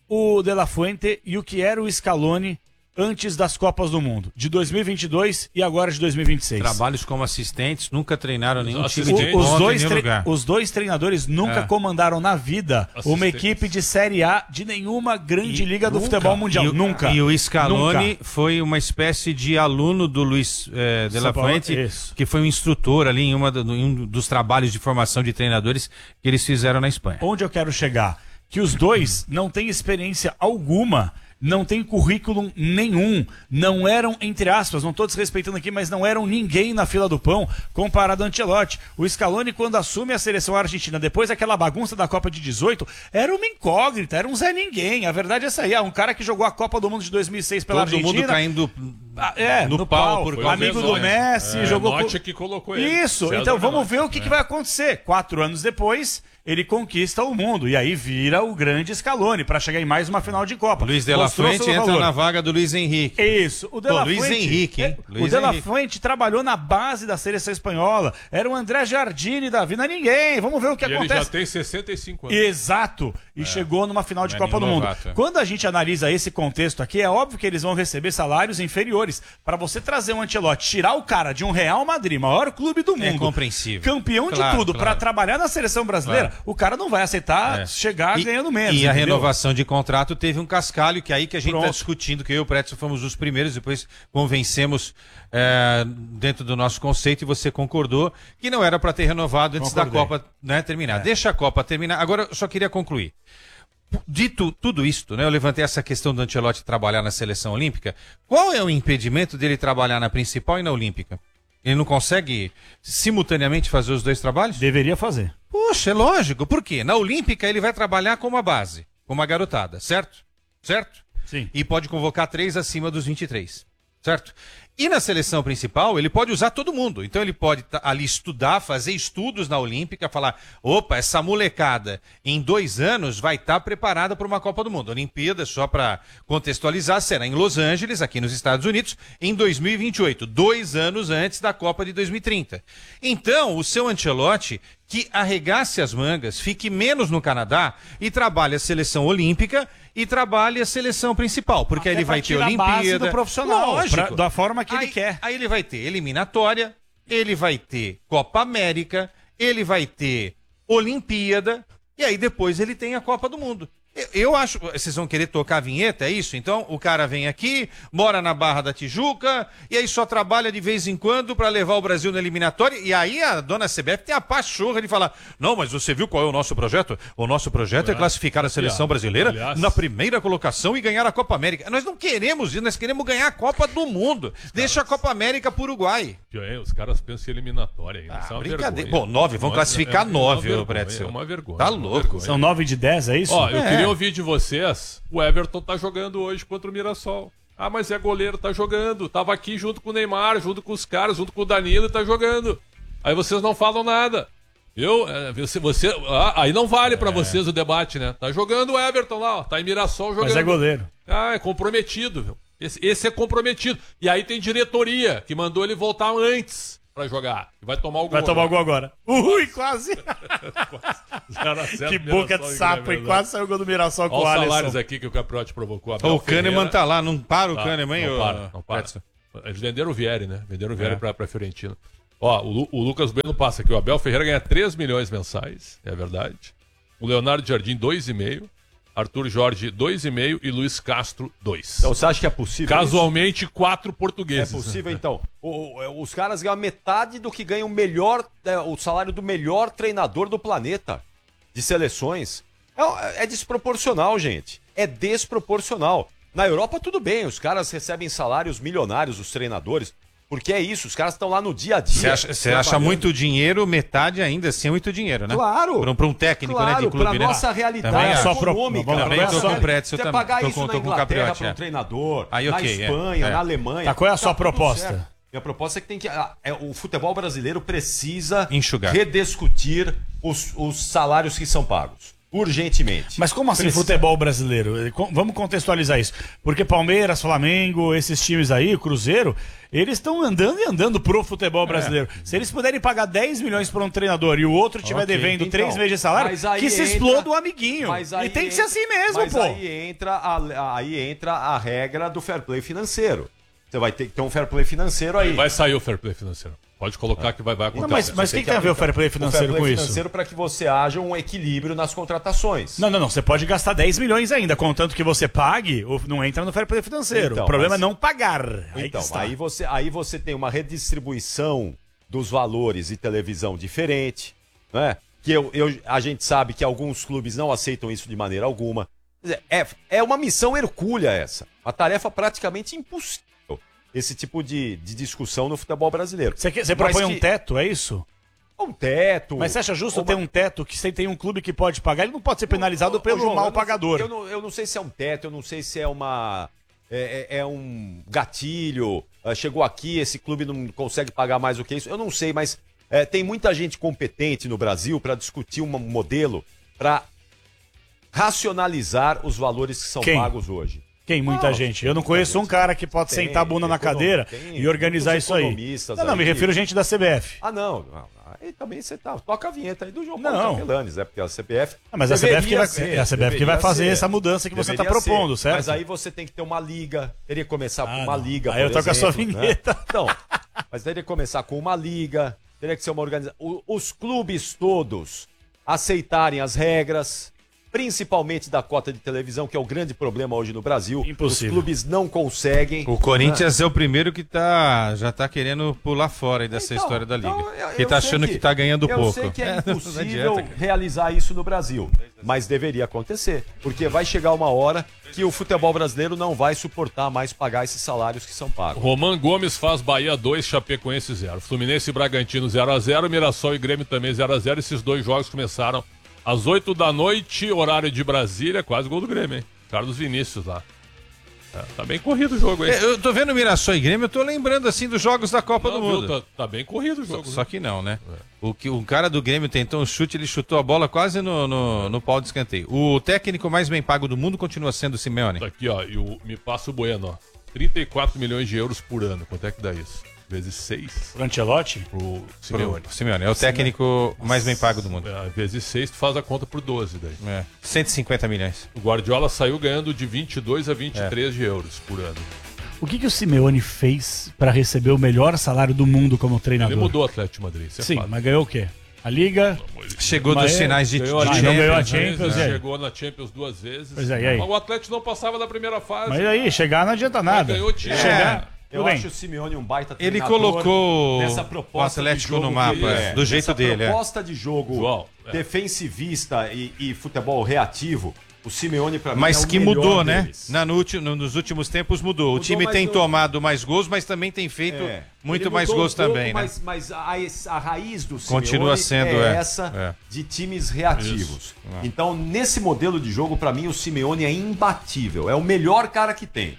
Speaker 2: o De La Fuente e o que era o Scaloni antes das Copas do Mundo, de dois mil e vinte e dois e agora de dois mil e vinte e seis.
Speaker 4: Trabalhos como assistentes, nunca treinaram nenhum
Speaker 3: Os
Speaker 4: time
Speaker 2: O-
Speaker 4: de
Speaker 3: assistentes-
Speaker 2: os,
Speaker 4: ponta em
Speaker 2: dois
Speaker 4: nenhum
Speaker 2: tre-
Speaker 4: lugar.
Speaker 2: os dois treinadores nunca
Speaker 4: É.
Speaker 2: comandaram na vida uma
Speaker 3: Assistentes.
Speaker 2: equipe de Série A de nenhuma grande
Speaker 4: E
Speaker 2: liga do
Speaker 4: nunca.
Speaker 2: futebol mundial.
Speaker 4: E o,
Speaker 2: nunca.
Speaker 4: E o Scaloni
Speaker 2: Nunca.
Speaker 4: foi uma espécie de aluno do Luiz eh, de La
Speaker 2: São Paulo,
Speaker 4: Fuente,
Speaker 2: isso.
Speaker 4: que foi um instrutor ali em, uma do- em um dos trabalhos de formação de treinadores que eles fizeram na Espanha.
Speaker 2: Onde eu quero chegar? Que os dois não têm experiência alguma, não têm currículo nenhum, não eram, entre aspas, não estou desrespeitando aqui, mas não eram ninguém na fila do pão comparado ao Ancelotti. O Scaloni, quando assume a seleção argentina, depois daquela bagunça da Copa de dezoito, era uma incógnita, era um Zé Ninguém. A verdade é essa aí, é um cara que jogou a Copa do Mundo de dois mil e seis pela
Speaker 4: Todo
Speaker 2: Argentina.
Speaker 4: mundo caindo
Speaker 2: Ah, é,
Speaker 4: no
Speaker 2: no,
Speaker 4: pau
Speaker 2: pau,
Speaker 4: por
Speaker 3: Foi
Speaker 4: causa
Speaker 2: amigo
Speaker 3: o
Speaker 2: do
Speaker 3: Menotti.
Speaker 2: Messi,
Speaker 3: É,
Speaker 2: jogou
Speaker 3: Menotti
Speaker 2: com...
Speaker 3: que colocou ele.
Speaker 2: Isso,
Speaker 3: César
Speaker 2: então vamos
Speaker 3: Menotti.
Speaker 2: ver o que,
Speaker 3: É.
Speaker 2: que vai acontecer. Quatro anos depois, ele conquista o mundo e aí vira o grande Scaloni para chegar em mais uma final de Copa.
Speaker 4: Luiz de La
Speaker 2: Mostrou
Speaker 4: Fuente
Speaker 2: seu
Speaker 4: entra
Speaker 2: valor.
Speaker 4: na vaga do Luiz Henrique.
Speaker 2: Isso, o De
Speaker 4: Pô,
Speaker 2: La
Speaker 4: Luiz
Speaker 2: Fuente,
Speaker 4: Henrique, hein?
Speaker 2: é,
Speaker 4: Luiz
Speaker 2: o De La
Speaker 4: Henrique.
Speaker 2: Fuente trabalhou na base da seleção espanhola. Era o André Jardine da vida, ninguém. Vamos ver o que
Speaker 3: E ele
Speaker 2: acontece.
Speaker 3: já tem sessenta e cinco anos.
Speaker 2: Exato. E chegou numa final de
Speaker 4: Não é
Speaker 2: Copa do
Speaker 4: nenhum
Speaker 2: Mundo.
Speaker 4: novato, é.
Speaker 2: Quando a gente analisa esse contexto aqui, é óbvio que eles vão receber salários inferiores. Para você trazer um Ancelotti, tirar o cara de um Real Madrid, maior clube do mundo,
Speaker 4: É compreensível.
Speaker 2: campeão
Speaker 4: Claro,
Speaker 2: de tudo,
Speaker 4: claro.
Speaker 2: para trabalhar na seleção brasileira,
Speaker 4: Claro.
Speaker 2: o cara não vai aceitar
Speaker 4: É.
Speaker 2: chegar
Speaker 4: E-
Speaker 2: ganhando menos.
Speaker 4: E a
Speaker 2: entendeu?
Speaker 4: renovação de contrato teve um cascalho, que é aí que a gente está
Speaker 2: Pronto.
Speaker 4: discutindo, que eu e o Pretzel fomos os primeiros, depois convencemos é, dentro do nosso conceito e você concordou que não era para ter renovado antes
Speaker 2: Concordei.
Speaker 4: da Copa, né, terminar. Deixa a Copa terminar. Agora, eu só queria concluir. Dito tudo isto, né, eu levantei essa questão do Ancelotti trabalhar na seleção olímpica. Qual é o impedimento dele trabalhar na principal e na olímpica? Ele não consegue simultaneamente fazer os dois trabalhos?
Speaker 2: Deveria fazer.
Speaker 4: Poxa, é lógico. Por quê? Na Olímpica ele vai trabalhar como a base, como a garotada, certo? Certo?
Speaker 2: Sim.
Speaker 4: E pode convocar três acima dos vinte e três, certo? E na seleção principal ele pode usar todo mundo. Então ele pode tá, ali estudar, fazer estudos na Olímpica, falar, opa, essa molecada em dois anos vai estar preparada para uma Copa do Mundo. A Olimpíada, só para contextualizar, será em Los Angeles, aqui nos Estados Unidos, em dois mil e vinte e oito, dois anos antes da Copa de dois mil e trinta. Então, o seu Ancelotti, que arregace as mangas, fique menos no Canadá e trabalhe a seleção olímpica e trabalhe a seleção principal, porque aí
Speaker 2: Até
Speaker 4: ele vai
Speaker 2: pra
Speaker 4: ter
Speaker 2: tirar a base
Speaker 4: Olimpíada.
Speaker 2: do profissional,
Speaker 4: Lógico.
Speaker 2: pra- da forma que ele
Speaker 4: Aí-
Speaker 2: quer.
Speaker 4: Aí ele vai ter eliminatória, ele vai ter Copa América, ele vai ter Olimpíada, e aí depois ele tem a Copa do Mundo. Eu, eu acho. Vocês vão querer tocar a vinheta, é isso? Então o cara vem aqui, mora na Barra da Tijuca, e aí só trabalha de vez em quando para levar o Brasil na eliminatória, e aí a dona C B F tem a pachorra de falar: não, mas você viu qual é o nosso projeto? O nosso projeto é classificar a seleção brasileira
Speaker 3: aliás-
Speaker 4: na primeira colocação e ganhar a Copa América. Nós não queremos isso, nós queremos ganhar a Copa do Mundo. Deixa a Copa América pro Uruguai.
Speaker 3: Pior, é, os caras pensam em eliminatória ainda.
Speaker 4: Ah,
Speaker 3: Isso é uma
Speaker 4: brincadeira.
Speaker 3: vergonha.
Speaker 4: Bom, nove, vão
Speaker 3: Uma-
Speaker 4: classificar
Speaker 3: é- é
Speaker 4: nove,
Speaker 3: uma
Speaker 4: ô,
Speaker 3: vergonha,
Speaker 4: Pretzel.
Speaker 3: É uma vergonha.
Speaker 4: Tá
Speaker 3: é uma
Speaker 4: louco.
Speaker 3: vergonha.
Speaker 2: São nove de dez, é isso?
Speaker 3: Ó, eu
Speaker 4: É.
Speaker 3: queria ouvir de vocês. O Everton tá jogando hoje contra o Mirassol. Ah, mas é goleiro, tá jogando. Tava aqui junto com o Neymar, junto com os caras, junto com o Danilo, tá jogando. Aí vocês não falam nada. Eu, é, você, você, ah, aí não vale pra vocês o debate, né? Tá jogando o Everton lá, ó, tá em Mirassol jogando.
Speaker 2: Mas é goleiro.
Speaker 3: Ah, é comprometido, viu? Esse, esse é comprometido. E aí tem diretoria que mandou ele voltar antes pra jogar. E vai tomar o gol.
Speaker 2: Vai tomar o gol agora. Ui, quase.
Speaker 3: zero a zero
Speaker 2: Que boca de
Speaker 3: Mirassol e
Speaker 2: sapo,
Speaker 3: Grêmio,
Speaker 2: hein? Quase saiu o gol do Mirassol com o
Speaker 3: Olha os
Speaker 2: Alisson.
Speaker 3: salários aqui que o Capriotti provocou.
Speaker 4: Ô, o Kahneman tá lá, não para o
Speaker 3: Tá,
Speaker 4: Kahneman, hein?
Speaker 3: não
Speaker 4: ô-
Speaker 3: para, não para.
Speaker 4: Edson?
Speaker 3: Eles venderam o Vieri, né? Venderam o Vieri
Speaker 4: É.
Speaker 3: pra, pra Fiorentina. Ó, o, Lu- o Lucas Bueno passa aqui. O Abel Ferreira ganha três milhões mensais, é verdade. O Leonardo Jardim, dois e meio. Arthur Jorge, dois e meio. E Luiz Castro, dois.
Speaker 1: Então você acha que é possível isso?
Speaker 3: Casualmente, quatro
Speaker 1: É
Speaker 3: portugueses.
Speaker 1: possível, então. O- o- os caras ganham metade do que ganha o melhor, é, o salário do melhor treinador do planeta de seleções. É, é desproporcional, gente. É desproporcional. Na Europa, tudo bem, os caras recebem salários milionários, os treinadores, porque é isso, os caras estão lá no dia a dia.
Speaker 4: Você acha, você acha
Speaker 1: trabalhando.
Speaker 4: muito dinheiro, metade ainda assim é muito dinheiro, né?
Speaker 1: Claro.
Speaker 4: Para um, pra um técnico, né,
Speaker 1: Claro,
Speaker 4: de clube,
Speaker 1: pra
Speaker 4: né?
Speaker 1: nossa realidade
Speaker 4: Também acho.
Speaker 2: Só pro-
Speaker 1: econômica.
Speaker 2: vamos-
Speaker 4: Também
Speaker 2: qual é a
Speaker 4: tô
Speaker 2: sua-
Speaker 4: com o Pretzel
Speaker 1: Você
Speaker 4: também.
Speaker 1: pagar
Speaker 4: Tô
Speaker 1: isso
Speaker 4: com,
Speaker 1: na
Speaker 4: tô com o
Speaker 1: Inglaterra
Speaker 4: Capriotti,
Speaker 1: para um
Speaker 4: é.
Speaker 1: treinador,
Speaker 4: Aí,
Speaker 1: na
Speaker 4: ok, é,
Speaker 1: Espanha,
Speaker 4: é.
Speaker 1: na Alemanha.
Speaker 2: Tá, qual é a sua
Speaker 1: tudo
Speaker 2: proposta?
Speaker 1: certo. Minha proposta é que tem que. a- é, o futebol brasileiro precisa
Speaker 4: Enxugar.
Speaker 1: rediscutir os, os salários que são pagos. Urgentemente.
Speaker 2: Mas como assim
Speaker 1: Precisa-
Speaker 2: futebol brasileiro? Com- Vamos contextualizar isso. Porque Palmeiras, Flamengo, esses times aí, o Cruzeiro, eles estão andando e andando pro futebol brasileiro. Se eles puderem pagar dez milhões para um treinador e o outro estiver
Speaker 4: Ok.
Speaker 2: devendo
Speaker 1: Então,
Speaker 2: três meses de salário,
Speaker 1: mas aí
Speaker 2: que se
Speaker 1: entra-
Speaker 2: exploda o amiguinho.
Speaker 1: Mas
Speaker 2: E
Speaker 1: aí
Speaker 2: tem que ser
Speaker 1: entra-
Speaker 2: assim mesmo,
Speaker 1: mas
Speaker 2: pô.
Speaker 1: Aí entra, a, aí entra a regra do fair play financeiro. Você vai ter que ter um fair play financeiro aí.
Speaker 3: Vai sair o fair play financeiro. Pode colocar que vai, vai acontecer.
Speaker 2: Não, mas- mas o que tem a ver o fair play financeiro
Speaker 1: o fair
Speaker 2: com
Speaker 1: play
Speaker 2: isso?
Speaker 1: financeiro para que você haja um equilíbrio nas contratações.
Speaker 2: Não, não, não. Você pode gastar dez milhões ainda, contanto que você pague, ou não entra no fair play financeiro.
Speaker 1: Então,
Speaker 2: o problema
Speaker 1: mas-
Speaker 2: é não pagar. Aí
Speaker 1: Então,
Speaker 2: que está.
Speaker 1: aí você, aí você tem uma redistribuição dos valores de televisão diferente, né? Que eu, eu- a gente sabe que alguns clubes não aceitam isso de maneira alguma. Quer dizer, É, é uma missão hercúlea essa. Uma tarefa praticamente impossível. Esse tipo de, de discussão no futebol brasileiro.
Speaker 2: Você, quer- você
Speaker 1: Mas
Speaker 2: propõe
Speaker 1: que-
Speaker 2: um teto, é isso?
Speaker 1: Um teto.
Speaker 2: Mas você acha justo
Speaker 1: uma-
Speaker 2: ter um teto que você tem um clube que pode pagar? Ele não pode ser penalizado
Speaker 1: Ô, ô,
Speaker 2: pelo
Speaker 1: João,
Speaker 2: mal
Speaker 1: eu não-
Speaker 2: pagador.
Speaker 1: Eu não, eu não sei se é um teto, eu não sei se é uma. É, é- é um gatilho. ah, chegou aqui, esse clube não consegue pagar mais do que isso. Eu não sei, mas é, tem muita gente competente no Brasil para discutir um modelo para racionalizar os valores que são
Speaker 2: Quem?
Speaker 1: pagos hoje.
Speaker 2: Quem? Muita
Speaker 1: Não,
Speaker 2: gente. Eu não conheço um cara que pode
Speaker 1: Tem,
Speaker 2: sentar a bunda na
Speaker 1: econom-
Speaker 2: cadeira
Speaker 1: tem
Speaker 2: e organizar
Speaker 1: muitos
Speaker 2: isso aí.
Speaker 1: economistas
Speaker 2: Não, não,
Speaker 1: aí
Speaker 2: me
Speaker 1: que-
Speaker 2: refiro gente da C B F.
Speaker 1: Ah, não. não, Aí também você tá. Toca a vinheta aí do João Paulo
Speaker 2: Não.
Speaker 1: Capelanes, é porque a C B F.
Speaker 2: Ah, mas a C B F que vai,
Speaker 1: deveria ser,
Speaker 2: é a C B F que vai
Speaker 1: deveria
Speaker 2: fazer
Speaker 1: ser.
Speaker 2: essa mudança que você está
Speaker 1: Deveria
Speaker 2: propondo,
Speaker 1: ser.
Speaker 2: certo?
Speaker 1: Mas aí você tem que ter uma liga. Teria que começar com
Speaker 2: Ah,
Speaker 1: uma
Speaker 2: não.
Speaker 1: liga.
Speaker 2: Aí eu
Speaker 1: por
Speaker 2: tô com a sua
Speaker 1: exemplo, né?
Speaker 2: vinheta.
Speaker 1: Então, mas teria que começar com uma liga. Teria que ser uma organização. O- Os clubes todos aceitarem as regras, principalmente da cota de televisão, que é o grande problema hoje no Brasil.
Speaker 2: Impossível.
Speaker 1: Os clubes não conseguem.
Speaker 4: O Corinthians é o primeiro que tá, já tá querendo pular fora aí dessa
Speaker 1: Então,
Speaker 4: história da Liga.
Speaker 1: então, eu-
Speaker 4: que
Speaker 1: eu
Speaker 4: tá
Speaker 1: sei
Speaker 4: achando que, tá ganhando
Speaker 1: eu
Speaker 4: pouco.
Speaker 1: sei que é
Speaker 4: É, não
Speaker 1: impossível
Speaker 4: adianta, cara.
Speaker 1: realizar isso no Brasil, mas deveria acontecer, porque vai chegar uma hora que o futebol brasileiro não vai suportar mais pagar esses salários que são pagos.
Speaker 3: Roman Gomes faz Bahia dois, Chapecoense zero. Fluminense e Bragantino zero a zero, Mirassol e Grêmio também zero a zero. Esses dois jogos começaram às oito da noite, horário de Brasília, quase gol do Grêmio, hein? Carlos Vinícius lá. É, tá bem corrido o jogo, hein?
Speaker 4: É, eu tô vendo Mirassol e Grêmio, eu tô lembrando assim dos jogos da Copa
Speaker 3: Não,
Speaker 4: do
Speaker 3: viu?
Speaker 4: Mundo.
Speaker 3: Tá, tá bem corrido o jogo.
Speaker 4: Só que não, né? O, que, o cara do Grêmio tentou um chute, ele chutou a bola quase no, no, no pau de escanteio. O técnico mais bem pago do mundo continua sendo o Simeone.
Speaker 3: Tá aqui, ó, e o, me passa o Bueno, ó. trinta e quatro milhões de euros por ano. Quanto é que dá isso? Vezes seis
Speaker 2: Pro Ancelotti?
Speaker 3: pro Simeone.
Speaker 4: Pro Simeone, é o técnico mais bem pago do mundo.
Speaker 3: É, vezes seis, tu faz a conta por doze daí.
Speaker 4: É, cento e cinquenta milhões.
Speaker 3: O Guardiola saiu ganhando de vinte e dois a vinte e três
Speaker 4: É.
Speaker 3: de euros por ano.
Speaker 2: O que, que o Simeone fez para receber o melhor salário do mundo como treinador?
Speaker 3: Ele mudou o Atlético de Madrid, isso é
Speaker 2: Sim,
Speaker 3: fato.
Speaker 2: mas ganhou o quê? A Liga?
Speaker 4: Chegou
Speaker 2: Mas
Speaker 4: dos
Speaker 2: é-
Speaker 4: finais de, de
Speaker 3: Ganhou a
Speaker 2: Mas
Speaker 3: Champions,
Speaker 2: não ganhou a
Speaker 3: duas
Speaker 2: Champions,
Speaker 3: vezes,
Speaker 2: é.
Speaker 3: chegou na Champions duas vezes.
Speaker 2: Pois é, e aí?
Speaker 3: Mas o Atlético não passava da primeira fase.
Speaker 2: Mas aí, chegar não adianta nada.
Speaker 3: ganhou o time.
Speaker 2: Chegar,
Speaker 1: Eu
Speaker 2: tudo bem.
Speaker 1: acho o Simeone um baita
Speaker 4: Ele
Speaker 1: treinador
Speaker 4: colocou
Speaker 1: nessa
Speaker 4: o
Speaker 1: proposta
Speaker 4: Atlético
Speaker 1: de jogo
Speaker 4: no mapa,
Speaker 1: que ele
Speaker 4: é, do jeito
Speaker 1: Nessa
Speaker 4: dele, é.
Speaker 1: proposta de jogo
Speaker 3: João, é.
Speaker 1: defensivista e, e futebol reativo, o Simeone pra mim
Speaker 4: Mas
Speaker 1: é o
Speaker 4: que
Speaker 1: melhor
Speaker 4: mudou, né?
Speaker 1: deles.
Speaker 4: Na, no ulti- no- nos últimos tempos mudou. O
Speaker 1: Mudou,
Speaker 4: time
Speaker 1: mas
Speaker 4: tem
Speaker 1: não-
Speaker 4: tomado mais gols, mas também tem feito
Speaker 1: É.
Speaker 4: muito
Speaker 1: Ele
Speaker 4: mais
Speaker 1: mudou
Speaker 4: gols
Speaker 1: um pouco,
Speaker 4: também, né?
Speaker 1: Mas, mas a, a raiz do Simeone
Speaker 4: Continua sendo,
Speaker 1: é,
Speaker 4: é.
Speaker 1: essa
Speaker 4: É.
Speaker 1: de times reativos. Então, nesse modelo de jogo, pra mim, o Simeone é imbatível. É o melhor cara que tem.